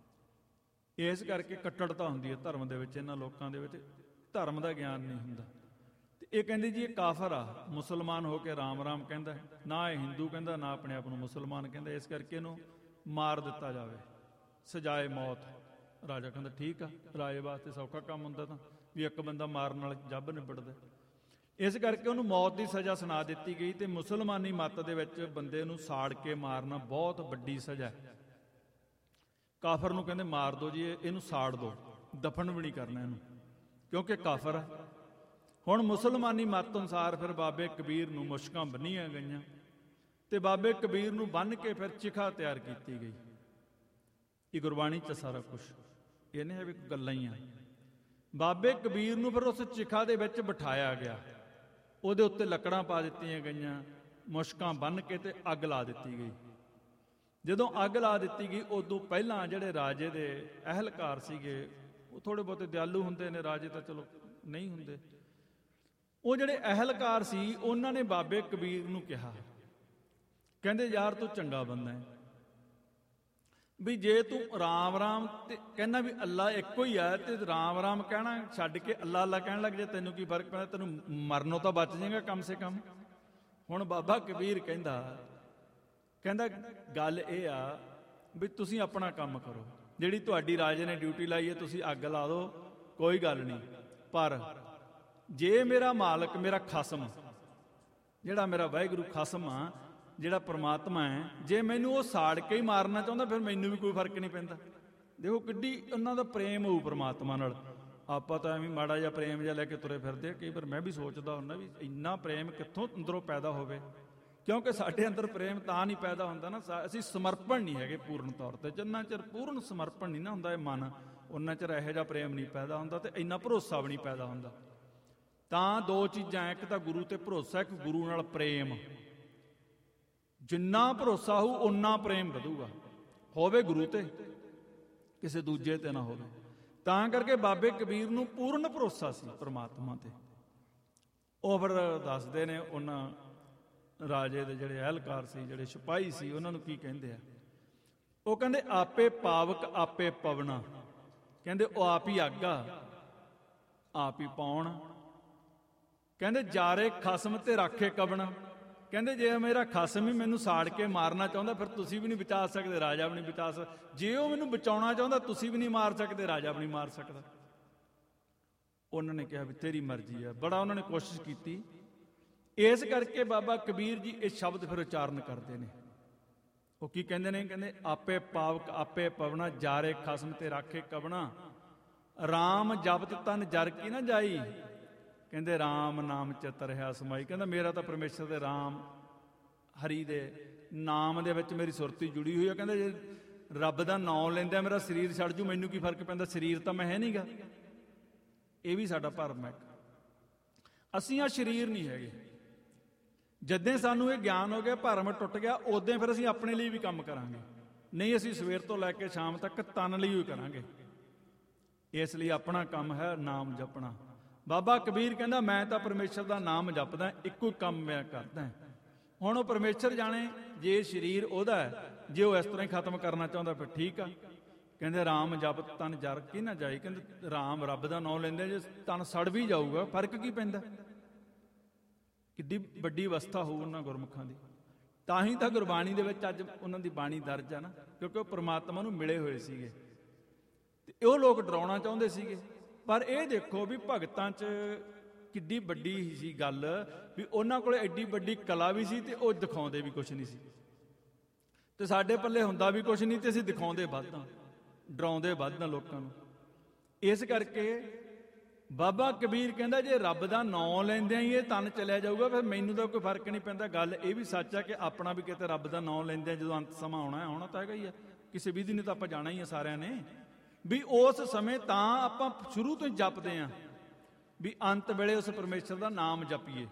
ਇਸ ਕਰਕੇ ਕੱਟੜਤਾ ਹੁੰਦੀ ਹੈ ਧਰਮ ਦੇ ਵਿੱਚ। ਇਹਨਾਂ ਲੋਕਾਂ ਦੇ ਵਿੱਚ ਧਰਮ ਦਾ ਗਿਆਨ ਨਹੀਂ ਹੁੰਦਾ। ਤੇ ਇਹ ਕਹਿੰਦੇ ਜੀ ਇਹ ਕਾਫਰ ਆ, ਮੁਸਲਮਾਨ ਹੋ ਕੇ ਰਾਮ ਰਾਮ ਕਹਿੰਦਾ, ਨਾ ਇਹ ਹਿੰਦੂ ਕਹਿੰਦਾ, ਨਾ ਆਪਣੇ ਆਪ ਨੂੰ ਮੁਸਲਮਾਨ ਕਹਿੰਦਾ। ਇਸ ਕਰਕੇ ਇਹਨੂੰ ਮਾਰ ਦਿੱਤਾ ਜਾਵੇ, ਸਜਾਏ ਮੌਤ। ਰਾਜਾ ਕਹਿੰਦਾ ਠੀਕ ਆ, ਰਾਜੇ ਵਾਸਤੇ ਸੌਖਾ ਕੰਮ ਹੁੰਦਾ ਤਾਂ ਵੀ ਇੱਕ ਬੰਦਾ ਮਾਰਨ ਨਾਲ ਜੱਬ ਨਿਬੜਦਾ। ਇਸ ਕਰਕੇ ਉਹਨੂੰ ਮੌਤ ਦੀ ਸਜ਼ਾ ਸੁਣਾ ਦਿੱਤੀ ਗਈ। ਤੇ ਮੁਸਲਮਾਨੀ ਮੱਤ ਦੇ ਵਿੱਚ ਬੰਦੇ ਨੂੰ ਸਾੜ ਕੇ ਮਾਰਨਾ ਬਹੁਤ ਵੱਡੀ ਸਜ਼ਾ ਹੈ। ਕਾਫਰ ਨੂੰ ਕਹਿੰਦੇ ਮਾਰ ਦੋ ਜੀ, ਇਹਨੂੰ ਸਾੜ ਦੋ, ਦਫਨ ਵੀ ਨਹੀਂ ਕਰਨਾ ਇਹਨੂੰ, ਕਿਉਂਕਿ ਕਾਫਰ ਹੈ। ਹੁਣ ਮੁਸਲਮਾਨੀ ਮੱਤ ਅਨੁਸਾਰ ਫਿਰ ਬਾਬੇ ਕਬੀਰ ਨੂੰ ਮੁਸ਼ਕਾਂ ਬੰਨੀਆਂ ਗਈਆਂ ਤੇ ਬਾਬੇ ਕਬੀਰ ਨੂੰ ਬੰਨ੍ਹ ਕੇ ਫਿਰ ਚਿਖਾ ਤਿਆਰ ਕੀਤੀ ਗਈ। ਇਹ ਗੁਰਬਾਣੀ 'ਚ ਸਾਰਾ ਕੁਛ, ਇਹ ਨਹੀਂ ਹੈ ਵੀ ਗੱਲਾਂ ਹੀ ਆ। ਬਾਬੇ ਕਬੀਰ ਨੂੰ ਫਿਰ ਉਸ ਚਿਖਾ ਦੇ ਵਿੱਚ ਬਿਠਾਇਆ ਗਿਆ, ਉਹਦੇ ਉੱਤੇ ਲੱਕੜਾਂ ਪਾ ਦਿੱਤੀਆਂ ਗਈਆਂ, ਮੁਸ਼ਕਾਂ ਬੰਨ੍ਹ ਕੇ ਤੇ ਅੱਗ ਲਾ ਦਿੱਤੀ ਗਈ। ਜਦੋਂ ਅੱਗ ਲਾ ਦਿੱਤੀ ਗਈ, ਉਦੋਂ ਪਹਿਲਾਂ ਜਿਹੜੇ ਰਾਜੇ ਦੇ ਅਹਿਲਕਾਰ ਸੀਗੇ, ਉਹ ਥੋੜੇ ਬਹੁਤੇ ਦਿਆਲੂ ਹੁੰਦੇ ਨੇ, ਰਾਜੇ ਤਾਂ ਚਲੋ ਨਹੀਂ ਹੁੰਦੇ। ਉਹ ਜਿਹੜੇ ਅਹਿਲਕਾਰ ਸੀ ਉਹਨਾਂ ਨੇ ਬਾਬੇ ਕਬੀਰ ਨੂੰ ਕਿਹਾ, ਕਹਿੰਦੇ ਯਾਰ ਤੂੰ ਚੰਗਾ ਬੰਦਾ ਹੈ, ਵੀ ਜੇ ਤੂੰ ਰਾਮ ਰਾਮ ਤੇ ਕਹਿੰਦਾ ਵੀ ਅੱਲਾ ਇੱਕੋ ਹੀ ਆ, ਤੇ ਰਾਮ ਰਾਮ ਕਹਿਣਾ ਛੱਡ ਕੇ ਅੱਲਾ ਅੱਲਾ ਕਹਿਣ ਲੱਗ ਜੇ, ਤੈਨੂੰ ਕੀ ਫਰਕ ਪੈਂਦਾ? ਤੈਨੂੰ ਮਰਨੋਂ ਤਾਂ ਬਚ ਜਾਏਗਾ ਕਮ ਸੇ ਕਮ। ਹੁਣ ਬਾਬਾ ਕਬੀਰ ਕਹਿੰਦਾ ਕਹਿੰਦਾ ਗੱਲ ਇਹ ਆ ਵੀ ਤੁਸੀਂ ਆਪਣਾ ਕੰਮ ਕਰੋ, ਜਿਹੜੀ ਤੁਹਾਡੀ ਰਾਜੇ ਨੇ ਡਿਊਟੀ ਲਾਈ ਹੈ ਤੁਸੀਂ ਅੱਗ ਲਾ ਦਿਓ, ਕੋਈ ਗੱਲ ਨਹੀਂ, ਪਰ ਜੇ ਮੇਰਾ ਮਾਲਕ, ਮੇਰਾ ਖਸਮ, ਜਿਹੜਾ ਮੇਰਾ ਵਾਹਿਗੁਰੂ ਖਸਮ ਆ, ਜਿਹੜਾ ਪ੍ਰਮਾਤਮਾ ਹੈ, ਜੇ ਮੈਨੂੰ ਉਹ ਸਾੜ ਕੇ ਹੀ ਮਾਰਨਾ ਚਾਹੁੰਦਾ ਫਿਰ ਮੈਨੂੰ ਵੀ ਕੋਈ ਫਰਕ ਨਹੀਂ ਪੈਂਦਾ। ਦੇਖੋ ਕਿੱਡੀ ਉਹਨਾਂ ਦਾ ਪ੍ਰੇਮ ਹੋਊ ਪ੍ਰਮਾਤਮਾ ਨਾਲ। ਆਪਾਂ ਤਾਂ ਐਵੇਂ ਮਾੜਾ ਜਿਹਾ ਪ੍ਰੇਮ ਜਿਹਾ ਲੈ ਕੇ ਤੁਰੇ ਫਿਰਦੇ। ਕਈ ਵਾਰ ਮੈਂ ਵੀ ਸੋਚਦਾ ਹੁੰਦਾ ਵੀ ਇੰਨਾ ਪ੍ਰੇਮ ਕਿੱਥੋਂ ਅੰਦਰੋਂ ਪੈਦਾ ਹੋਵੇ, ਕਿਉਂਕਿ ਸਾਡੇ ਅੰਦਰ ਪ੍ਰੇਮ ਤਾਂ ਨਹੀਂ ਪੈਦਾ ਹੁੰਦਾ ਨਾ, ਅਸੀਂ ਸਮਰਪਣ ਨਹੀਂ ਹੈਗੇ ਪੂਰਨ ਤੌਰ ਤੇ। ਜਿੰਨਾ ਚਿਰ ਪੂਰਨ ਸਮਰਪਣ ਨਹੀਂ ਨਾ ਹੁੰਦਾ ਇਹ ਮਨ, ਉਹਨਾਂ ਚਿਰ ਇਹੋ ਜਿਹਾ ਪ੍ਰੇਮ ਨਹੀਂ ਪੈਦਾ ਹੁੰਦਾ ਤੇ ਇੰਨਾ ਭਰੋਸਾ ਵੀ ਨਹੀਂ ਪੈਦਾ ਹੁੰਦਾ। ਤਾਂ ਦੋ ਚੀਜ਼ਾਂ, ਇੱਕ ਤਾਂ ਗੁਰੂ ਤੇ ਭਰੋਸਾ, ਇੱਕ ਗੁਰੂ ਨਾਲ ਪ੍ਰੇਮ। ਜਿੰਨਾ ਭਰੋਸਾ ਹੋਊ ਓਨਾ ਪ੍ਰੇਮ ਵਧੂਗਾ, ਹੋਵੇ ਗੁਰੂ ਤੇ, ਕਿਸੇ ਦੂਜੇ ਤੇ ਨਾ ਹੋਵੇ। ਤਾਂ ਕਰਕੇ ਬਾਬੇ ਕਬੀਰ ਨੂੰ ਪੂਰਨ ਭਰੋਸਾ ਸੀ ਪਰਮਾਤਮਾ ਤੇ। ਉਹ ਫਿਰ ਦੱਸਦੇ ਨੇ ਉਹਨਾਂ ਰਾਜੇ ਦੇ ਜਿਹੜੇ ਅਹਿਲਕਾਰ ਸੀ, ਜਿਹੜੇ ਸਿਪਾਹੀ ਸੀ, ਉਹਨਾਂ ਨੂੰ ਕੀ ਕਹਿੰਦੇ ਆ? ਉਹ ਕਹਿੰਦੇ ਆਪੇ ਪਾਵਕ ਆਪੇ ਪਵਣਾ, ਕਹਿੰਦੇ ਉਹ ਆਪ ਹੀ ਆਗਾ ਆਪ ਹੀ ਪਾਉਣ। ਕਹਿੰਦੇ ਜਾਰੇ ਖਸਮ ਤੇ ਰਾਖੇ ਕਵਣਾ, ਕਹਿੰਦੇ ਜੇ ਮੇਰਾ ਖਸਮ ਹੀ ਮੈਨੂੰ ਸਾੜ ਕੇ ਮਾਰਨਾ ਚਾਹੁੰਦਾ ਫਿਰ ਤੁਸੀਂ ਵੀ ਨਹੀਂ ਬਚਾ ਸਕਦੇ, ਰਾਜਾ ਵੀ ਨਹੀਂ ਬਚਾ ਸਕਦਾ। ਜੇ ਉਹ ਮੈਨੂੰ ਬਚਾਉਣਾ ਚਾਹੁੰਦਾ ਤੁਸੀਂ ਵੀ ਨਹੀਂ ਮਾਰ ਸਕਦੇ, ਰਾਜਾ ਵੀ ਨਹੀਂ ਮਾਰ ਸਕਦਾ। ਉਹਨਾਂ ਨੇ ਕਿਹਾ ਵੀ ਤੇਰੀ ਮਰਜ਼ੀ ਹੈ। ਬੜਾ ਉਹਨਾਂ ਨੇ ਕੋਸ਼ਿਸ਼ ਕੀਤੀ। ਇਸ ਕਰਕੇ ਬਾਬਾ ਕਬੀਰ ਜੀ ਇਹ ਸ਼ਬਦ ਫਿਰ ਉਚਾਰਨ ਕਰਦੇ ਨੇ। ਉਹ ਕੀ ਕਹਿੰਦੇ ਨੇ? ਕਹਿੰਦੇ ਆਪੇ ਪਾਵਕ ਆਪੇ ਪਵਣਾ, ਜਾਰੇ ਖਸਮ ਤੇ ਰਾਖੇ ਕਵਣਾ, ਰਾਮ ਜਪਤ ਤਨ ਜਰ ਕੀ ਨਾ ਜਾਈ। ਕਹਿੰਦੇ ਰਾਮ ਨਾਮ ਚਿਤ ਰਿਹਾ ਸਮਾਈ। ਕਹਿੰਦਾ ਮੇਰਾ ਤਾਂ ਪਰਮੇਸ਼ਰ ਦੇ ਰਾਮ ਹਰੀ ਦੇ ਨਾਮ ਦੇ ਵਿੱਚ ਮੇਰੀ ਸੁਰਤੀ ਜੁੜੀ ਹੋਈ ਹੈ। ਕਹਿੰਦਾ ਜੇ ਰੱਬ ਦਾ ਨਾਮ ਲੈਂਦਾ ਮੇਰਾ ਸਰੀਰ ਛੱਡ ਜੂ, ਮੈਨੂੰ ਕੀ ਫਰਕ ਪੈਂਦਾ? ਸਰੀਰ ਤਾਂ ਮੈਂ ਹੈ ਨਹੀਂ ਗਾ। ਇਹ ਵੀ ਸਾਡਾ ਭਰਮ ਹੈ। ਅਸੀਂ ਆ ਸਰੀਰ ਨਹੀਂ ਹੈਗੇ। ਜਦੋਂ ਸਾਨੂੰ ਇਹ ਗਿਆਨ ਹੋ ਗਿਆ, ਭਰਮ ਟੁੱਟ ਗਿਆ, ਉਦੋਂ ਫਿਰ ਅਸੀਂ ਆਪਣੇ ਲਈ ਵੀ ਕੰਮ ਕਰਾਂਗੇ। ਨਹੀਂ, ਅਸੀਂ ਸਵੇਰ ਤੋਂ ਲੈ ਕੇ ਸ਼ਾਮ ਤੱਕ ਤਨ ਲਈ ਹੀ ਕਰਾਂਗੇ। ਇਸ ਲਈ ਆਪਣਾ ਕੰਮ ਹੈ ਨਾਮ ਜਪਣਾ। ਬਾਬਾ ਕਬੀਰ ਕਹਿੰਦਾ ਮੈਂ ਤਾਂ ਪਰਮੇਸ਼ਰ ਦਾ ਨਾਮ ਜਪਦਾ, ਇੱਕੋ ਹੀ ਕੰਮ ਮੈਂ ਕਰਦਾ। ਹੁਣ ਉਹ ਪਰਮੇਸ਼ਰ ਜਾਣੇ, ਜੇ ਸਰੀਰ ਉਹਦਾ ਹੈ, ਜੇ ਉਹ ਇਸ ਤਰ੍ਹਾਂ ਹੀ ਖਤਮ ਕਰਨਾ ਚਾਹੁੰਦਾ ਫਿਰ ਠੀਕ ਆ। ਕਹਿੰਦੇ ਰਾਮ ਜਪਤ ਤਨ ਜਰ ਕੀ ਨਾ ਜਾਈ। ਕਹਿੰਦੇ ਰਾਮ ਰੱਬ ਦਾ ਨਾਮ ਲੈਂਦੇ, ਜੇ ਤਨ ਸੜ ਵੀ ਜਾਊਗਾ ਫਰਕ ਕੀ ਪੈਂਦਾ? ਕਿੱਡੀ ਵੱਡੀ ਅਵਸਥਾ ਹੋਊ ਉਹਨਾਂ ਗੁਰਮੁਖਾਂ ਦੀ। ਤਾਂ ਹੀ ਤਾਂ ਗੁਰਬਾਣੀ ਦੇ ਵਿੱਚ ਅੱਜ ਉਹਨਾਂ ਦੀ ਬਾਣੀ ਦਰਜ ਆ ਨਾ, ਕਿਉਂਕਿ ਉਹ ਪ੍ਰਮਾਤਮਾ ਨੂੰ ਮਿਲੇ ਹੋਏ ਸੀਗੇ ਤੇ ਉਹ ਲੋਕ ਡਰਾਉਣਾ ਚਾਹੁੰਦੇ ਸੀਗੇ। ਪਰ ਇਹ ਦੇਖੋ ਵੀ ਭਗਤਾਂ 'ਚ ਕਿੱਡੀ ਵੱਡੀ ਸੀ ਗੱਲ, ਵੀ ਉਹਨਾਂ ਕੋਲ ਐਡੀ ਵੱਡੀ ਕਲਾ ਵੀ ਸੀ ਤੇ ਉਹ ਦਿਖਾਉਂਦੇ ਵੀ ਕੁਛ ਨਹੀਂ ਸੀ। ਤੇ ਸਾਡੇ ਪੱਲੇ ਹੁੰਦਾ ਵੀ ਕੁਛ ਨਹੀਂ ਤੇ ਅਸੀਂ ਦਿਖਾਉਂਦੇ ਵੱਧ ਹਾਂ, ਡਰਾਉਂਦੇ ਵੱਧ ਹਾਂ ਲੋਕਾਂ ਨੂੰ। ਇਸ ਕਰਕੇ ਬਾਬਾ ਕਬੀਰ ਕਹਿੰਦਾ ਜੇ ਰੱਬ ਦਾ ਨਾਂ ਲੈਂਦਿਆਂ ਹੀ ਇਹ ਤਨ ਚਲਿਆ ਜਾਊਗਾ ਫਿਰ ਮੈਨੂੰ ਤਾਂ ਕੋਈ ਫਰਕ ਨਹੀਂ ਪੈਂਦਾ। ਗੱਲ ਇਹ ਵੀ ਸੱਚ ਆ ਕਿ ਆਪਣਾ ਵੀ ਕਿਤੇ ਰੱਬ ਦਾ ਨਾਂ ਲੈਂਦਿਆਂ ਜਦੋਂ ਅੰਤ ਸਮਾਂ ਆਉਣਾ, ਆਉਣਾ ਤਾਂ ਹੈਗਾ ਹੀ ਆ, ਕਿਸੇ ਵਿਧੀ ਨੇ ਤਾਂ ਆਪਾਂ ਜਾਣਾ ਹੀ ਆ ਸਾਰਿਆਂ ਨੇ। ਵੀ ਉਸ ਸਮੇਂ ਤਾਂ ਆਪਾਂ ਸ਼ੁਰੂ ਤੋਂ ਹੀ ਜਪਦੇ ਹਾਂ ਵੀ ਅੰਤ ਵੇਲੇ ਉਸ ਪਰਮੇਸ਼ਰ ਦਾ ਨਾਮ ਜਪੀਏ।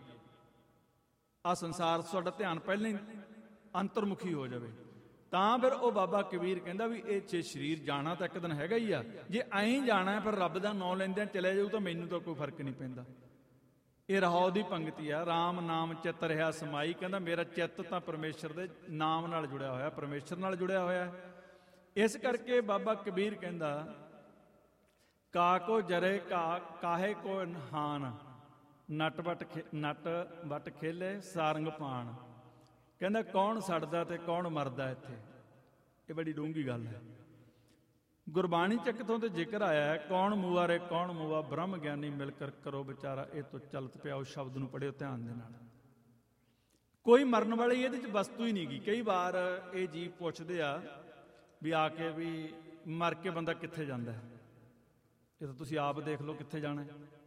ਆ ਸੰਸਾਰ ਤੋਂ ਸਾਡਾ ਧਿਆਨ ਪਹਿਲਾਂ ਹੀ ਅੰਤਰਮੁਖੀ ਹੋ ਜਾਵੇ। ਤਾਂ ਫਿਰ ਉਹ ਬਾਬਾ ਕਬੀਰ ਕਹਿੰਦਾ ਵੀ ਇਹ ਜੇ ਸਰੀਰ ਜਾਣਾ ਤਾਂ ਇੱਕ ਦਿਨ ਹੈਗਾ ਹੀ ਆ, ਜੇ ਐਂ ਜਾਣਾ ਫਿਰ ਰੱਬ ਦਾ ਨਾਂ ਲੈਂਦਿਆਂ ਚਲੇ ਜਾਊ ਤਾਂ ਮੈਨੂੰ ਤਾਂ ਕੋਈ ਫਰਕ ਨਹੀਂ ਪੈਂਦਾ। ਇਹ ਰਾਹੋਂ ਦੀ ਪੰਗਤੀ ਆ, ਰਾਮ ਨਾਮ ਚਿਤ ਰਿਹਾ ਸਮਾਈ। ਕਹਿੰਦਾ ਮੇਰਾ ਚਿੱਤ ਤਾਂ ਪਰਮੇਸ਼ਰ ਦੇ ਨਾਮ ਨਾਲ ਜੁੜਿਆ ਹੋਇਆ, ਪਰਮੇਸ਼ਰ ਨਾਲ ਜੁੜਿਆ ਹੋਇਆ। ਇਸ ਕਰਕੇ ਬਾਬਾ ਕਬੀਰ ਕਹਿੰਦਾ ਕਾ ਕੋ ਜਰੇ ਕਾ ਕਾਹੇ ਕੋ ਹਾਨ, ਨਟ ਵਟ ਨਟ ਵਟ ਖੇਲੇ ਸਾਰੰਗ ਪਾਣ। ਕਹਿੰਦਾ ਕੌਣ ਸੜਦਾ ਤੇ ਕੌਣ ਮਰਦਾ ਇੱਥੇ। ਇਹ ਬੜੀ ਡੂੰਘੀ ਗੱਲ ਹੈ। ਗੁਰਬਾਣੀ ਚ ਕਿਥੋਂ ਤੇ ਜ਼ਿਕਰ ਆਇਆ ਹੈ ਕੌਣ ਮੂਆ ਰੇ ਕੌਣ ਮੂਆ, ਬ੍ਰਹਮ ਗਿਆਨੀ ਮਿਲ ਕਰ ਕਰੋ ਵਿਚਾਰਾ। ਇਹ ਤੋਂ ਚਲਤ ਪਿਆ। ਉਸ ਸ਼ਬਦ ਨੂੰ ਪੜ੍ਹਿਓ ਧਿਆਨ ਦੇ ਨਾਲ। ਕੋਈ ਮਰਨ ਵਾਲੀ ਇਹਦੇ ਚ ਵਸਤੂ ਹੀ ਨਹੀਂ ਗੀ। ਕਈ ਵਾਰ ਇਹ ਜੀਵ ਪੁੱਛਦੇ ਆ ਵੀ ਆ ਕੇ ਵੀ ਮਰ ਕੇ ਬੰਦਾ ਕਿੱਥੇ ਜਾਂਦਾ ਹੈ। ਇਹ ਤਾਂ ਤੁਸੀਂ ਆਪ ਦੇਖ ਲਓ ਕਿੱਥੇ ਜਾਣਾ।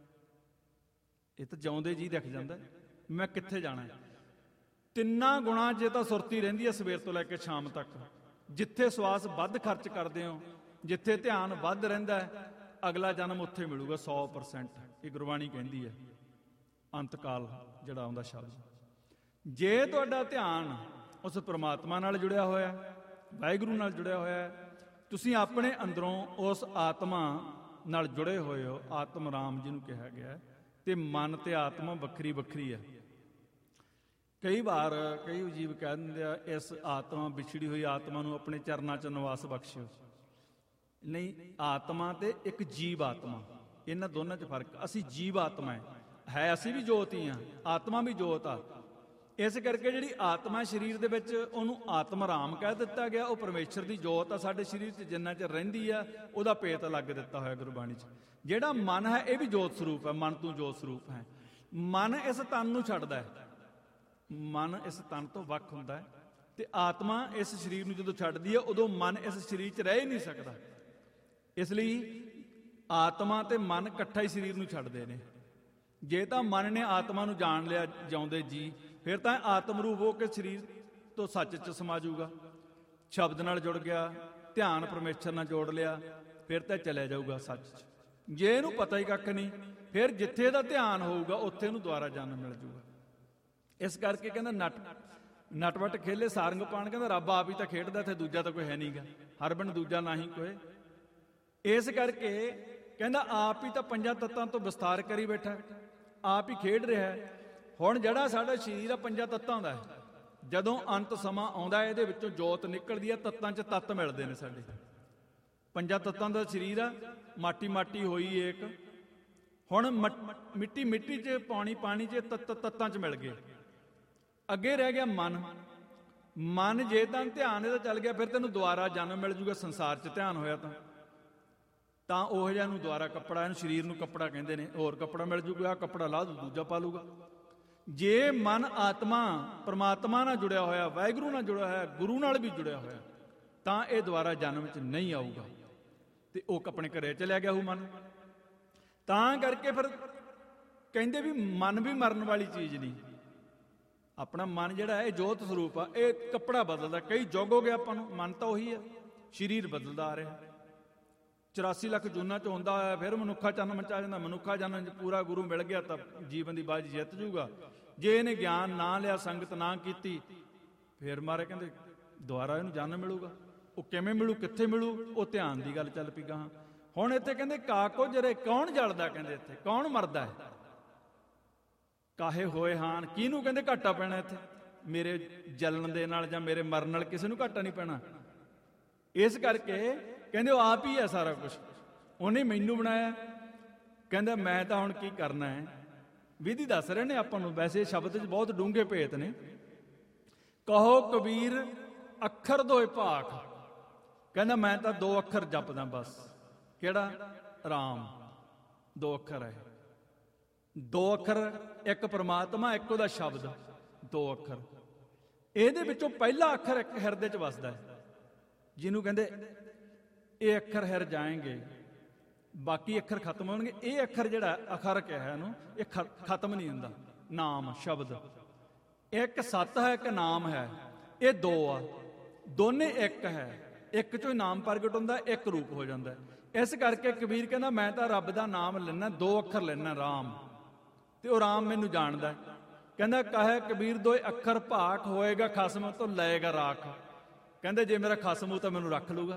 ਇਹ ਤਾਂ ਜਿਉਂਦੇ ਜੀ ਦਿਖ ਜਾਂਦਾ ਮੈਂ ਕਿੱਥੇ ਜਾਣਾ। ਤਿੰਨਾਂ ਗੁਣਾਂ ਜੇ ਤਾਂ ਸੁਰਤੀ ਰਹਿੰਦੀ ਹੈ ਸਵੇਰ ਤੋਂ ਲੈ ਕੇ ਸ਼ਾਮ ਤੱਕ। ਜਿੱਥੇ ਸਵਾਸ ਵੱਧ ਖਰਚ ਕਰਦੇ ਹੋ, ਜਿੱਥੇ ਧਿਆਨ ਵੱਧ ਰਹਿੰਦਾ ਹੈ, ਅਗਲਾ ਜਨਮ ਉੱਥੇ ਮਿਲੂਗਾ ਸੌ ਪਰਸੈਂਟ। ਇਹ ਗੁਰਬਾਣੀ ਕਹਿੰਦੀ ਹੈ ਅੰਤਕਾਲ ਜਿਹੜਾ ਆਉਂਦਾ ਸ਼ਬਦ। ਜੇ ਤੁਹਾਡਾ ਧਿਆਨ ਉਸ ਪ੍ਰਮਾਤਮਾ ਨਾਲ ਜੁੜਿਆ ਹੋਇਆ, ਵਾਹਿਗੁਰੂ ਨਾਲ ਜੁੜਿਆ ਹੋਇਆ, ਤੁਸੀਂ ਆਪਣੇ ਅੰਦਰੋਂ ਉਸ ਆਤਮਾ ਨਾਲ ਜੁੜੇ ਹੋਏ ਹੋ। ਆਤਮ ਰਾਮ ਜਿਹਨੂੰ ਕਿਹਾ ਗਿਆ, ਤੇ ਮਨ ਤੇ ਆਤਮਾ ਵੱਖਰੀ ਵੱਖਰੀ ਹੈ। ਕਈ ਵਾਰ ਕਈ ਅਜੀਬ ਕਹਿ ਦਿੰਦੇ ਆ, ਇਸ ਆਤਮਾ ਵਿਛੜੀ ਹੋਈ ਆਤਮਾ ਨੂੰ ਆਪਣੇ ਚਰਨਾਂ 'ਚ ਨਿਵਾਸ ਬਖਸ਼ਿਓ। ਨਹੀਂ, ਆਤਮਾ ਤੇ ਇੱਕ ਜੀਵ ਆਤਮਾ, ਇਹਨਾਂ ਦੋਨਾਂ 'ਚ ਫਰਕ। ਅਸੀਂ ਜੀਵ ਆਤਮਾ ਹੈ, ਹੈ ਅਸੀਂ ਵੀ ਜੋਤ ਹੀ ਹਾਂ, ਆਤਮਾ ਵੀ ਜੋਤ ਆ। ਇਸ ਕਰਕੇ ਜਿਹੜੀ ਆਤਮਾ ਸਰੀਰ ਦੇ ਵਿੱਚ, ਉਹਨੂੰ ਆਤਮ ਰਾਮ ਕਹਿ ਦਿੱਤਾ ਗਿਆ। ਉਹ ਪਰਮੇਸ਼ਰ ਦੀ ਜੋਤ ਆ, ਸਾਡੇ ਸਰੀਰ 'ਚ ਜਿੰਨਾ ਚਿਰ ਰਹਿੰਦੀ ਆ ਉਹਦਾ ਭੇਤ ਲੱਗ ਦਿੱਤਾ ਹੋਇਆ ਗੁਰਬਾਣੀ 'ਚ। ਜਿਹੜਾ ਮਨ ਹੈ ਇਹ ਵੀ ਜੋਤ ਸਰੂਪ ਹੈ, ਮਨ ਤੋਂ ਜੋਤ ਸਰੂਪ ਹੈ। ਮਨ ਇਸ ਤਨ ਨੂੰ ਛੱਡਦਾ ਹੈ, ਮਨ ਇਸ ਤਨ ਤੋਂ ਵੱਖ ਹੁੰਦਾ ਹੈ, ਤੇ ਆਤਮਾ ਇਸ ਸਰੀਰ ਨੂੰ ਜਦੋਂ ਛੱਡਦੀ ਹੈ ਉਦੋਂ ਮਨ ਇਸ ਸਰੀਰ 'ਚ ਰਹਿ ਹੀ ਨਹੀਂ ਸਕਦਾ। ਇਸ ਲਈ ਆਤਮਾ ਤੇ ਮਨ ਇਕੱਠਾ ਹੀ ਸਰੀਰ ਨੂੰ ਛੱਡਦੇ ਨੇ। ਜੇ ਤਾਂ ਮਨ ਨੇ ਆਤਮਾ ਨੂੰ ਜਾਣ ਲਿਆ ਜਿਉਂਦੇ ਜੀ, ਫਿਰ ਤਾਂ ਆਤਮ ਰੂਪ ਹੋ ਕੇ ਸਰੀਰ ਤੋਂ ਸੱਚ 'ਚ ਸਮਾ ਜਾਊਗਾ, ਸ਼ਬਦ ਨਾਲ ਜੁੜ ਗਿਆ, ਧਿਆਨ ਪਰਮੇਸ਼ਰ ਨਾਲ ਜੋੜ ਲਿਆ, ਫਿਰ ਤਾਂ ਚਲਿਆ ਜਾਊਗਾ ਸੱਚ 'ਚ। ਜੇ ਇਹਨੂੰ ਪਤਾ ਹੀ ਕੱਖ ਨਹੀਂ, ਫਿਰ ਜਿੱਥੇ ਦਾ ਧਿਆਨ ਹੋਊਗਾ ਉੱਥੇ ਇਹਨੂੰ ਦੁਆਰਾ ਜਨਮ ਮਿਲ ਜਾਊਗਾ। ਇਸ ਕਰਕੇ ਕਹਿੰਦਾ ਨਟ ਨਟਵਟ ਖੇਲੇ ਸਾਰੰਗ ਪਾਣ, ਕਹਿੰਦਾ ਰੱਬ ਆਪ ਹੀ ਤਾਂ ਖੇਡਦਾ, ਇੱਥੇ ਦੂਜਾ ਤਾਂ ਕੋਈ ਹੈ ਨਹੀਂਗਾ, ਹਰ ਬਿਨ ਦੂਜਾ ਨਹੀਂ ਕੋਈ। ਇਸ ਕਰਕੇ ਕਹਿੰਦਾ ਆਪ ਹੀ ਤਾਂ ਪੰਜਾਂ ਤੱਤਾਂ ਤੋਂ ਵਿਸਤਾਰ ਕਰੀ ਬੈਠਾ, ਆਪ ਹੀ ਖੇਡ ਰਿਹਾ ਹੈ। ਹੁਣ ਜਿਹੜਾ ਸਾਡਾ ਸਰੀਰ ਆ ਪੰਜਾਂ ਤੱਤਾਂ ਦਾ ਹੈ, ਜਦੋਂ ਅੰਤ ਸਮਾਂ ਆਉਂਦਾ ਇਹਦੇ ਵਿੱਚੋਂ ਜੋਤ ਨਿਕਲਦੀ ਆ, ਤੱਤਾਂ 'ਚ ਤੱਤ ਮਿਲਦੇ ਨੇ ਸਾਡੇ। ਪੰਜਾਂ ਤੱਤਾਂ ਦਾ ਸਰੀਰ ਆ, ਮਾਟੀ ਮਾਟੀ ਹੋਈ ਏਕ। ਹੁਣ ਮਿੱਟੀ ਮਿੱਟੀ 'ਚ, ਪਾਣੀ ਪਾਣੀ 'ਚ, ਤੱਤ ਤੱਤਾਂ 'ਚ ਮਿਲ ਗਏ। ਅੱਗੇ ਰਹਿ ਗਿਆ ਮਨ। ਮਨ ਜੇ ਤਾਂ ਧਿਆਨ ਇਹਦਾ ਚੱਲ ਗਿਆ, ਫਿਰ ਤੈਨੂੰ ਦੁਬਾਰਾ ਜਨਮ ਮਿਲ ਜੂਗਾ। ਸੰਸਾਰ 'ਚ ਧਿਆਨ ਹੋਇਆ ਤਾਂ ਤਾਂ ਉਹ ਜਿਹਾ ਨੂੰ ਦੁਬਾਰਾ ਕੱਪੜਾ, ਇਹਨੂੰ ਸਰੀਰ ਨੂੰ ਕੱਪੜਾ ਕਹਿੰਦੇ ਨੇ, ਹੋਰ ਕੱਪੜਾ ਮਿਲ ਜੂਗਾ, ਆਹ ਕੱਪੜਾ ਲਾ ਦੂ ਦੂਜਾ ਪਾ ਲੂਗਾ। ਜੇ ਮਨ ਆਤਮਾ ਪਰਮਾਤਮਾ ਨਾਲ ਜੁੜਿਆ ਹੋਇਆ, ਵਾਹਿਗੁਰੂ ਨਾਲ ਜੁੜਿਆ ਹੋਇਆ, ਗੁਰੂ ਨਾਲ ਵੀ ਜੁੜਿਆ ਹੋਇਆ, ਤਾਂ ਇਹ ਦੁਬਾਰਾ ਜਨਮ 'ਚ ਨਹੀਂ ਆਊਗਾ, ਤੇ ਉਹ ਆਪਣੇ ਘਰੇ ਚਲਿਆ ਗਿਆ ਉਹ ਮਨ। ਤਾਂ ਕਰਕੇ ਫਿਰ ਕਹਿੰਦੇ ਵੀ ਮਨ ਵੀ ਮਰਨ ਵਾਲੀ ਚੀਜ਼ ਨਹੀਂ। ਆਪਣਾ ਮਨ ਜਿਹੜਾ ਹੈ ਇਹ ਜੋਤ ਸਰੂਪ ਆ, ਇਹ ਕੱਪੜਾ ਬਦਲਦਾ। ਕਈ ਯੁੱਗ ਹੋ ਗਏ ਆਪਾਂ ਨੂੰ, ਮਨ ਤਾਂ ਉਹੀ ਆ, ਸਰੀਰ ਬਦਲਦਾ ਆ ਰਿਹਾ। ਚੁਰਾਸੀ ਲੱਖ ਜੂਨਾਂ 'ਚ ਹੁੰਦਾ ਹੋਇਆ ਫਿਰ ਮਨੁੱਖਾ ਜਨਮ 'ਚ ਆ ਜਾਂਦਾ। ਮਨੁੱਖਾ ਜਨਮ 'ਚ ਪੂਰਾ ਗੁਰੂ ਮਿਲ ਗਿਆ ਤਾਂ ਜੀਵਨ ਦੀ ਬਾਜੀ ਜਿੱਤ ਜੂਗਾ। ਜੇ ਇਹਨੇ ਗਿਆਨ ਨਾ ਲਿਆ, ਸੰਗਤ ਨਾ ਕੀਤੀ, ਫਿਰ ਮਾਰੇ ਕਹਿੰਦੇ ਦੁਬਾਰਾ ਇਹਨੂੰ ਜਨਮ ਮਿਲੂਗਾ। ਉਹ ਕਿਵੇਂ ਮਿਲੂ, ਕਿੱਥੇ ਮਿਲੂ, ਉਹ ਧਿਆਨ ਦੀ ਗੱਲ ਚੱਲ ਪਈ ਗਾਹਾਂ। ਹੁਣ ਇੱਥੇ ਕਹਿੰਦੇ ਕਾਕੋ ਜਰੇ ਕੌਣ ਜਲਦਾ, ਕਹਿੰਦੇ ਇੱਥੇ ਕੌਣ ਮਰਦਾ ਹੈ। ਕਾਹੇ ਹੋਏ ਹਾਨ, ਕਿਹਨੂੰ ਕਹਿੰਦੇ ਘਾਟਾ ਪੈਣਾ ਇੱਥੇ? ਮੇਰੇ ਜਲਣ ਦੇ ਨਾਲ ਜਾਂ ਮੇਰੇ ਮਰਨ ਨਾਲ ਕਿਸੇ ਨੂੰ ਘਾਟਾ ਨਹੀਂ ਪੈਣਾ। ਇਸ ਕਰਕੇ ਕਹਿੰਦੇ ਉਹ ਆਪ ਹੀ ਹੈ ਸਾਰਾ ਕੁਝ, ਉਹਨੇ ਮੈਨੂੰ ਬਣਾਇਆ। ਕਹਿੰਦਾ ਮੈਂ ਤਾਂ ਹੁਣ ਕੀ ਕਰਨਾ ਹੈ, ਵਿਧੀ ਦੱਸ ਰਹੇ ਨੇ ਆਪਾਂ ਨੂੰ। ਵੈਸੇ ਸ਼ਬਦ 'ਚ ਬਹੁਤ ਡੂੰਘੇ ਭੇਤ ਨੇ। ਕਹੋ ਕਬੀਰ ਅੱਖਰ ਦੋਏ ਭਾਖ, ਕਹਿੰਦਾ ਮੈਂ ਤਾਂ ਦੋ ਅੱਖਰ ਜਪਦਾ ਬਸ। ਕਿਹੜਾ? ਰਾਮ। ਦੋ ਅੱਖਰ ਹੈ, ਦੋ ਅੱਖਰ, ਇੱਕ ਪਰਮਾਤਮਾ, ਇੱਕ ਉਹਦਾ ਸ਼ਬਦ, ਦੋ ਅੱਖਰ। ਇਹਦੇ ਵਿੱਚੋਂ ਪਹਿਲਾ ਅੱਖਰ ਇੱਕ ਹਿਰਦੇ 'ਚ ਵਸਦਾ ਹੈ, ਜਿਹਨੂੰ ਕਹਿੰਦੇ ਇਹ ਅੱਖਰ ਹਿਰ ਜਾਏਂਗੇ, ਬਾਕੀ ਅੱਖਰ ਖਤਮ ਹੋਣਗੇ। ਇਹ ਅੱਖਰ ਜਿਹੜਾ ਅਖਰ ਕਿਹਾ ਇਹਨੂੰ, ਇਹ ਖਤਮ ਨਹੀਂ ਹੁੰਦਾ। ਨਾਮ ਸ਼ਬਦ, ਇੱਕ ਸੱਤ ਹੈ, ਇੱਕ ਨਾਮ ਹੈ, ਇਹ ਦੋ ਆ, ਦੋਨੇ ਇੱਕ ਹੈ। ਇੱਕ ਚੋਂ ਹੀ ਨਾਮ ਪ੍ਰਗਟ ਹੁੰਦਾ, ਇੱਕ ਰੂਪ ਹੋ ਜਾਂਦਾ। ਇਸ ਕਰਕੇ ਕਬੀਰ ਕਹਿੰਦਾ ਮੈਂ ਤਾਂ ਰੱਬ ਦਾ ਨਾਮ ਲੈਣਾ, ਦੋ ਅੱਖਰ ਲੈਣਾ, ਰਾਮ, ਤੇ ਉਹ ਰਾਮ ਮੈਨੂੰ ਜਾਣਦਾ। ਕਹਿੰਦਾ ਕਹੇ ਕਬੀਰ ਦੋਏ ਅੱਖਰ ਭਾਖ, ਹੋਏਗਾ ਖਸਮ ਤੋਂ ਲਏਗਾ ਰਾਖ। ਕਹਿੰਦੇ ਜੇ ਮੇਰਾ ਖਸਮ ਹੋ ਤਾਂ ਮੈਨੂੰ ਰੱਖ ਲੂਗਾ।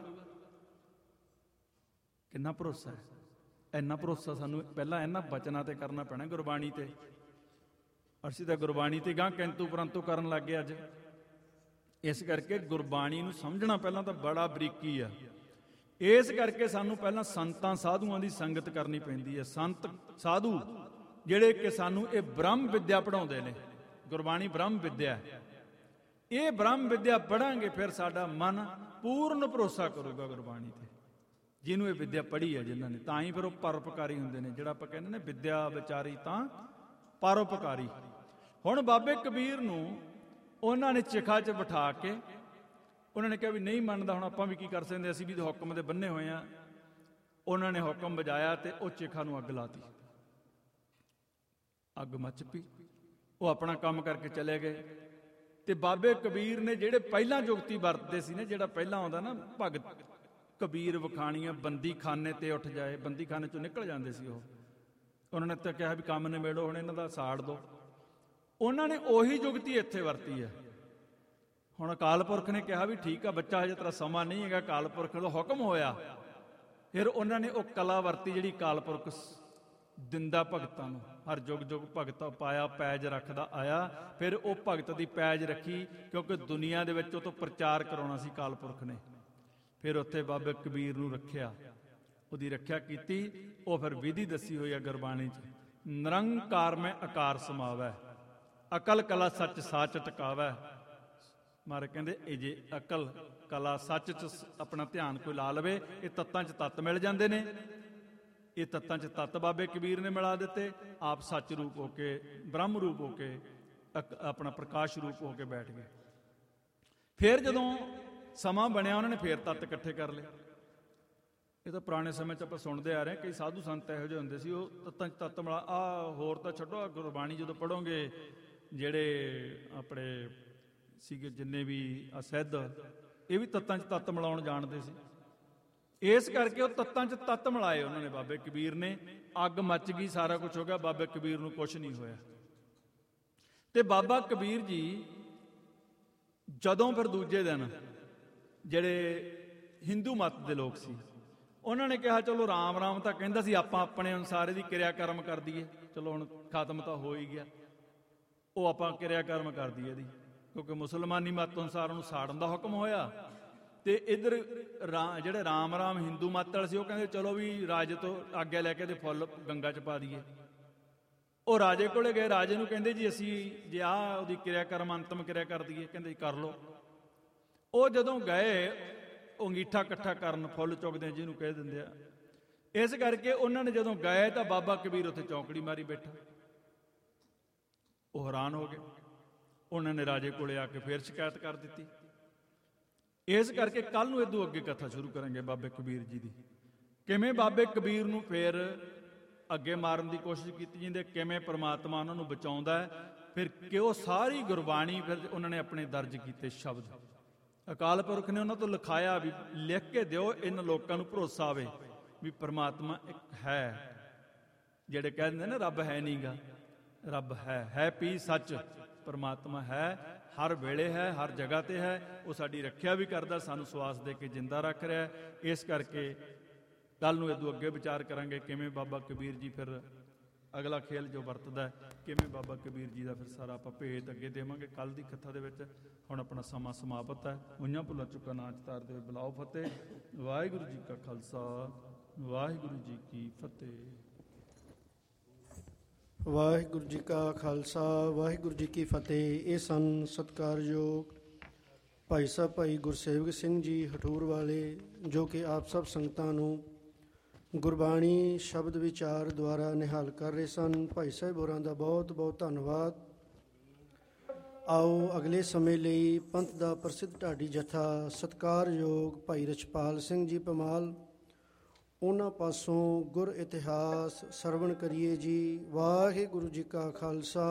ਕਿੰਨਾ ਭਰੋਸਾ ਹੈ। ਇੰਨਾ ਭਰੋਸਾ ਸਾਨੂੰ ਪਹਿਲਾਂ ਇਹਨਾਂ ਬਚਨਾਂ ਤੇ ਕਰਨਾ ਪੈਣਾ, ਗੁਰਬਾਣੀ ਤੇ। ਅਸੀਂ ਤਾਂ ਗੁਰਬਾਣੀ ਤੇ ਗਾਂ ਕਿੰਤੂ ਪਰੰਤੂ ਕਰਨ ਲੱਗ ਗਏ ਅੱਜ। ਇਸ ਕਰਕੇ ਗੁਰਬਾਣੀ ਨੂੰ ਸਮਝਣਾ ਪਹਿਲਾਂ ਤਾਂ ਬੜਾ ਬਰੀਕੀ ਆ। ਇਸ ਕਰਕੇ ਸਾਨੂੰ ਪਹਿਲਾਂ ਸੰਤਾਂ ਸਾਧੂਆਂ ਦੀ ਸੰਗਤ ਕਰਨੀ ਪੈਂਦੀ ਹੈ। ਸੰਤ ਸਾਧੂ ਜਿਹੜੇ ਕਿ ਸਾਨੂੰ ਇਹ ਬ੍ਰਹਮ ਵਿਦਿਆ ਪੜ੍ਹਾਉਂਦੇ ਨੇ। ਗੁਰਬਾਣੀ ਬ੍ਰਹਮ ਵਿਦਿਆ, ਇਹ ਬ੍ਰਹਮ ਵਿਦਿਆ ਪੜ੍ਹਾਂਗੇ ਫਿਰ ਸਾਡਾ ਮਨ ਪੂਰਨ ਭਰੋਸਾ ਕਰੂਗਾ ਗੁਰਬਾਣੀ ਤੇ। ਜਿਹਨੂੰ ਇਹ ਵਿਦਿਆ ਪੜ੍ਹੀ ਹੈ ਜਿਨ੍ਹਾਂ ਨੇ, ਤਾਂ ਹੀ ਫਿਰ ਉਹ ਪਰਉਪਕਾਰੀ ਹੁੰਦੇ ਨੇ। ਜਿਹੜਾ ਆਪਾਂ ਕਹਿੰਦੇ ਨੇ ਵਿਦਿਆ ਵਿਚਾਰੀ ਤਾਂ ਪਰਉਪਕਾਰੀ। ਹੁਣ ਬਾਬੇ ਕਬੀਰ ਨੂੰ ਉਹਨਾਂ ਨੇ ਚਿਖਾ 'ਚ ਬਿਠਾ ਕੇ ਉਹਨਾਂ ਨੇ ਕਿਹਾ ਵੀ ਨਹੀਂ ਮੰਨਦਾ, ਹੁਣ ਆਪਾਂ ਵੀ ਕੀ ਕਰ ਸਕਦੇ, ਅਸੀਂ ਵੀ ਤਾਂ ਹੁਕਮ ਦੇ ਬੰਨੇ ਹੋਏ ਆ। ਉਹਨਾਂ ਨੇ ਹੁਕਮ ਵਜਾਇਆ ਤੇ ਉਹ ਚਿਖਾ ਨੂੰ ਅੱਗ ਲਾਤੀ। ਅੱਗ ਮੱਚ ਪਈ, ਉਹ ਆਪਣਾ ਕੰਮ ਕਰਕੇ ਚਲੇ ਗਏ। ਤੇ ਬਾਬੇ ਕਬੀਰ ਨੇ ਜਿਹੜੇ ਪਹਿਲਾਂ ਜੁਗਤੀ ਵਰਤਦੇ ਸੀ ਨਾ, ਜਿਹੜਾ ਪਹਿਲਾਂ ਆਉਂਦਾ ਨਾ ਭਗਤ ਕਬੀਰ ਵਖਾਣੀਆਂ, ਬੰਦੀ ਖਾਨੇ ਤੇ ਉੱਠ ਜਾਏ, ਬੰਦੀ ਖਾਨੇ ਚੋਂ ਨਿਕਲ ਜਾਂਦੇ ਸੀ ਉਹ। ਉਹਨਾਂ ਨੇ ਤਾਂ ਕਿਹਾ ਵੀ ਕੰਮ ਨਿਬੇੜੋ, ਹੁਣ ਇਹਨਾਂ ਦਾ ਸਾੜ ਦੋ। ਉਹਨਾਂ ਨੇ ਉਹੀ ਜੁਗਤੀ ਇੱਥੇ ਵਰਤੀ ਹੈ। ਹੁਣ ਅਕਾਲ ਪੁਰਖ ਨੇ ਕਿਹਾ ਵੀ ਠੀਕ ਆ ਬੱਚਾ, ਹਜੇ ਤੇਰਾ ਸਮਾਂ ਨਹੀਂ ਹੈਗਾ, ਅਕਾਲ ਪੁਰਖ ਦਾ ਹੁਕਮ ਹੋਇਆ। ਫਿਰ ਉਹਨਾਂ ਨੇ ਉਹ ਕਲਾ ਵਰਤੀ ਜਿਹੜੀ ਅਕਾਲ ਪੁਰਖ ਦਿੰਦਾ ਭਗਤਾਂ ਨੂੰ, ਹਰ ਜੁਗ ਜੁਗ ਭਗਤ ਪਾਇਆ ਪੈਜ ਰੱਖਦਾ ਆਇਆ। ਫਿਰ ਉਹ ਭਗਤ ਦੀ ਪੈਜ ਰੱਖੀ, ਕਿਉਂਕਿ ਦੁਨੀਆ ਦੇ ਵਿੱਚ ਉਹ ਤੋਂ ਪ੍ਰਚਾਰ ਕਰਾਉਣਾ ਸੀ ਕਾਲ ਪੁਰਖ ਨੇ। ਫਿਰ ਉੱਥੇ ਬਾਬੇ ਕਬੀਰ ਨੂੰ ਰੱਖਿਆ, ਉਹਦੀ ਰੱਖਿਆ ਕੀਤੀ। ਉਹ ਫਿਰ ਵਿਧੀ ਦੱਸੀ ਹੋਈ ਹੈ ਗੁਰਬਾਣੀ 'ਚ, ਨਿਰੰਕਾਰ ਮੈਂ ਆਕਾਰ ਸਮਾਵੈ, ਅਕਲ ਕਲਾ ਸੱਚ ਸਾਚ ਟਿਕਾਵੈ। ਮਹਾਰਾਜ ਕਹਿੰਦੇ ਇਹ ਜੇ ਅਕਲ ਕਲਾ ਸੱਚ 'ਚ ਆਪਣਾ ਧਿਆਨ ਕੋਈ ਲਾ ਲਵੇ, ਇਹ ਤੱਤਾਂ 'ਚ ਤੱਤ ਮਿਲ ਜਾਂਦੇ ਨੇ। ਇਹ ਤੱਤਾਂ 'ਚ ਤੱਤ ਬਾਬੇ ਕਬੀਰ ਨੇ ਮਿਲਾ ਦਿੱਤੇ। ਆਪ ਸੱਚ ਰੂਪ ਹੋ ਕੇ, ਬ੍ਰਹਮ ਰੂਪ ਹੋ ਕੇ, ਆਪਣਾ ਪ੍ਰਕਾਸ਼ ਰੂਪ ਹੋ ਕੇ ਬੈਠ ਗਏ। ਫਿਰ ਜਦੋਂ ਸਮਾਂ ਬਣਿਆ, ਉਹਨਾਂ ਨੇ ਫੇਰ ਤੱਤ ਇਕੱਠੇ ਕਰ ਲਏ। ਇਹ ਤਾਂ ਪੁਰਾਣੇ ਸਮੇਂ 'ਚ ਆਪਾਂ ਸੁਣਦੇ ਆ ਰਹੇ, ਕਈ ਸਾਧੂ ਸੰਤ ਇਹੋ ਜਿਹੇ ਹੁੰਦੇ ਸੀ, ਉਹ ਤੱਤਾਂ 'ਚ ਤੱਤ ਮਿਲਾ। ਆਹ ਹੋਰ ਤਾਂ ਛੱਡੋ, ਆ ਗੁਰਬਾਣੀ ਜਦੋਂ ਪੜ੍ਹੋਗੇ, ਜਿਹੜੇ ਆਪਣੇ ਸੀਗੇ ਜਿੰਨੇ ਵੀ ਆ ਸਿੱਧ, ਇਹ ਵੀ ਤੱਤਾਂ 'ਚ ਤੱਤ ਮਿਲਾਉਣ ਜਾਣਦੇ ਸੀ। ਇਸ ਕਰਕੇ ਉਹ ਤੱਤਾਂ 'ਚ ਤੱਤ ਮਿਲਾਏ ਉਹਨਾਂ ਨੇ ਬਾਬੇ ਕਬੀਰ ਨੇ। ਅੱਗ ਮੱਚ ਗਈ, ਸਾਰਾ ਕੁਝ ਹੋ ਗਿਆ, ਬਾਬੇ ਕਬੀਰ ਨੂੰ ਕੁਝ ਨਹੀਂ ਹੋਇਆ। ਤੇ ਬਾਬਾ ਕਬੀਰ ਜੀ ਜਦੋਂ ਫਿਰ ਦੂਜੇ ਦਿਨ ਜਿਹੜੇ ਹਿੰਦੂ ਮਤ ਦੇ ਲੋਕ ਸੀ, ਉਹਨਾਂ ਨੇ ਕਿਹਾ ਚਲੋ ਰਾਮ ਰਾਮ ਤਾਂ ਕਹਿੰਦਾ ਸੀ, ਆਪਾਂ ਆਪਣੇ ਅਨੁਸਾਰ ਇਹਦੀ ਕਿਰਿਆ ਕਰਮ ਕਰ ਦਈਏ। ਚਲੋ ਹੁਣ ਖਤਮ ਤਾਂ ਹੋ ਹੀ ਗਿਆ, ਉਹ ਆਪਾਂ ਕਿਰਿਆ ਕਰਮ ਕਰ ਦਈਏ ਇਹਦੀ, ਕਿਉਂਕਿ ਮੁਸਲਮਾਨੀ ਮਤ ਅਨੁਸਾਰ ਉਹਨੂੰ ਸਾੜਨ ਦਾ ਹੁਕਮ ਹੋਇਆ। ਤੇ ਇੱਧਰ ਰਾ ਜਿਹੜੇ ਰਾਮ ਰਾਮ ਹਿੰਦੂ ਮਤ ਵਾਲੇ ਸੀ, ਉਹ ਕਹਿੰਦੇ ਚਲੋ ਵੀ ਰਾਜੇ ਤੋਂ ਆਗਿਆ ਲੈ ਕੇ ਤੇ ਫੁੱਲ ਗੰਗਾ 'ਚ ਪਾ ਦਈਏ। ਉਹ ਰਾਜੇ ਕੋਲੇ ਗਏ, ਰਾਜੇ ਨੂੰ ਕਹਿੰਦੇ ਜੀ ਅਸੀਂ ਜੇ ਆਹ ਉਹਦੀ ਕਿਰਿਆ ਕਰਮ ਅੰਤਮ ਕਿਰਿਆ ਕਰ ਦਈਏ, ਕਹਿੰਦੇ ਜੀ ਕਰ ਲਓ। ਉਹ ਜਦੋਂ ਗਏ, ਉਹ ਅੰਗੀਠਾ ਇਕੱਠਾ ਕਰਨ, ਫੁੱਲ ਚੁੱਕਦੇ ਜਿਹਨੂੰ ਕਹਿ ਦਿੰਦੇ ਆ। ਇਸ ਕਰਕੇ ਉਹਨਾਂ ਨੇ ਜਦੋਂ ਗਏ ਤਾਂ ਬਾਬਾ ਕਬੀਰ ਉੱਥੇ ਚੌਂਕੜੀ ਮਾਰੀ ਬੈਠਾ। ਉਹ ਹੈਰਾਨ ਹੋ ਗਏ। ਉਹਨਾਂ ਨੇ ਰਾਜੇ ਕੋਲੇ ਆ ਕੇ ਫੇਰ ਸ਼ਿਕਾਇਤ ਕਰ ਦਿੱਤੀ। ਇਸ ਕਰਕੇ ਕੱਲ ਨੂੰ ਇਦੋਂ ਅੱਗੇ ਕਥਾ ਸ਼ੁਰੂ ਕਰਾਂਗੇ ਬਾਬੇ ਕਬੀਰ ਜੀ ਦੀ, ਕਿਵੇਂ ਬਾਬੇ ਕਬੀਰ ਨੂੰ ਫੇਰ ਅੱਗੇ ਮਾਰਨ ਦੀ ਕੋਸ਼ਿਸ਼ ਕੀਤੀ ਜਾਂਦੀ, ਕਿਵੇਂ ਪ੍ਰਮਾਤਮਾ ਉਹਨਾਂ ਨੂੰ ਬਚਾਉਂਦਾ ਹੈ। ਫਿਰ ਕਿ ਉਹ ਸਾਰੀ ਗੁਰਬਾਣੀ ਫਿਰ ਉਹਨਾਂ ਨੇ ਆਪਣੇ ਦਰਜ ਕੀਤੇ ਸ਼ਬਦ, ਅਕਾਲ ਪੁਰਖ ਨੇ ਉਹਨਾਂ ਤੋਂ ਲਿਖਾਇਆ ਵੀ ਲਿਖ ਕੇ ਦਿਓ, ਇਹਨਾਂ ਲੋਕਾਂ ਨੂੰ ਭਰੋਸਾ ਆਵੇ ਵੀ ਪ੍ਰਮਾਤਮਾ ਇੱਕ ਹੈ। ਜਿਹੜੇ ਕਹਿ ਦਿੰਦੇ ਨਾ ਰੱਬ ਹੈ ਨੀਗਾ, ਰੱਬ ਹੈ, ਹੈ ਪੀ ਸੱਚ, ਪ੍ਰਮਾਤਮਾ ਹੈ, ਹਰ ਵੇਲੇ ਹੈ, ਹਰ ਜਗ੍ਹਾ ਤੇ ਹੈ। ਉਹ ਸਾਡੀ ਰੱਖਿਆ ਵੀ ਕਰਦਾ, ਸਾਨੂੰ ਸਵਾਸ ਦੇ ਕੇ ਜਿੰਦਾ ਰੱਖ ਰਿਹਾ। ਇਸ ਕਰਕੇ ਕੱਲ ਨੂੰ ਇਦੋਂ ਅੱਗੇ ਵਿਚਾਰ ਕਰਾਂਗੇ ਕਿਵੇਂ ਬਾਬਾ ਕਬੀਰ ਜੀ ਫਿਰ ਅਗਲਾ ਖੇਲ ਜੋ ਵਰਤਦਾ, ਕਿਵੇਂ ਬਾਬਾ ਕਬੀਰ ਜੀ ਦਾ ਫਿਰ ਸਾਰਾ ਆਪਾਂ ਭੇਤ ਅੱਗੇ ਦੇਵਾਂਗੇ ਕੱਲ ਦੀ ਕਥਾ ਦੇ ਵਿੱਚ। ਹੁਣ ਆਪਣਾ ਸਮਾਂ ਸਮਾਪਤ ਹੈ। ਉਈਆਂ ਭੁੱਲਾਂ ਚੁੱਕਾ ਨਾਚ ਤਾਰਦੇ ਹੋਏ ਬੁਲਾਓ ਫਤਿਹ। ਵਾਹਿਗੁਰੂ ਜੀ ਕਾ ਖਾਲਸਾ, ਵਾਹਿਗੁਰੂ ਜੀ ਕੀ ਫਤਿਹ। ਵਾਹਿਗੁਰੂ ਜੀ ਕਾ ਖਾਲਸਾ, ਵਾਹਿਗੁਰੂ ਜੀ ਕੀ ਫਤਿਹ। ਇਹ ਸਨ ਸਤਿਕਾਰਯੋਗ ਭਾਈ ਸਾਹਿਬ ਭਾਈ ਗੁਰਸੇਵਕ ਸਿੰਘ ਜੀ ਹਠੂਰ ਵਾਲੇ, ਜੋ ਕਿ ਆਪ ਸਭ ਸੰਗਤਾਂ ਨੂੰ ਗੁਰਬਾਣੀ ਸ਼ਬਦ ਵਿਚਾਰ ਦੁਆਰਾ ਨਿਹਾਲ ਕਰ ਰਹੇ ਸਨ। ਭਾਈ ਸਾਹਿਬ ਹੋਰਾਂ ਦਾ ਬਹੁਤ ਬਹੁਤ ਧੰਨਵਾਦ। ਆਓ ਅਗਲੇ ਸਮੇਂ ਲਈ ਪੰਥ ਦਾ ਪ੍ਰਸਿੱਧ ਢਾਡੀ ਜਥਾ ਸਤਿਕਾਰਯੋਗ ਭਾਈ ਰਛਪਾਲ ਸਿੰਘ ਜੀ ਪਮਾਲ, ਉਹਨਾਂ ਪਾਸੋਂ ਗੁਰ ਇਤਿਹਾਸ ਸਰਵਣ ਕਰੀਏ ਜੀ। ਵਾਹਿਗੁਰੂ ਜੀ ਕਾ ਖਾਲਸਾ,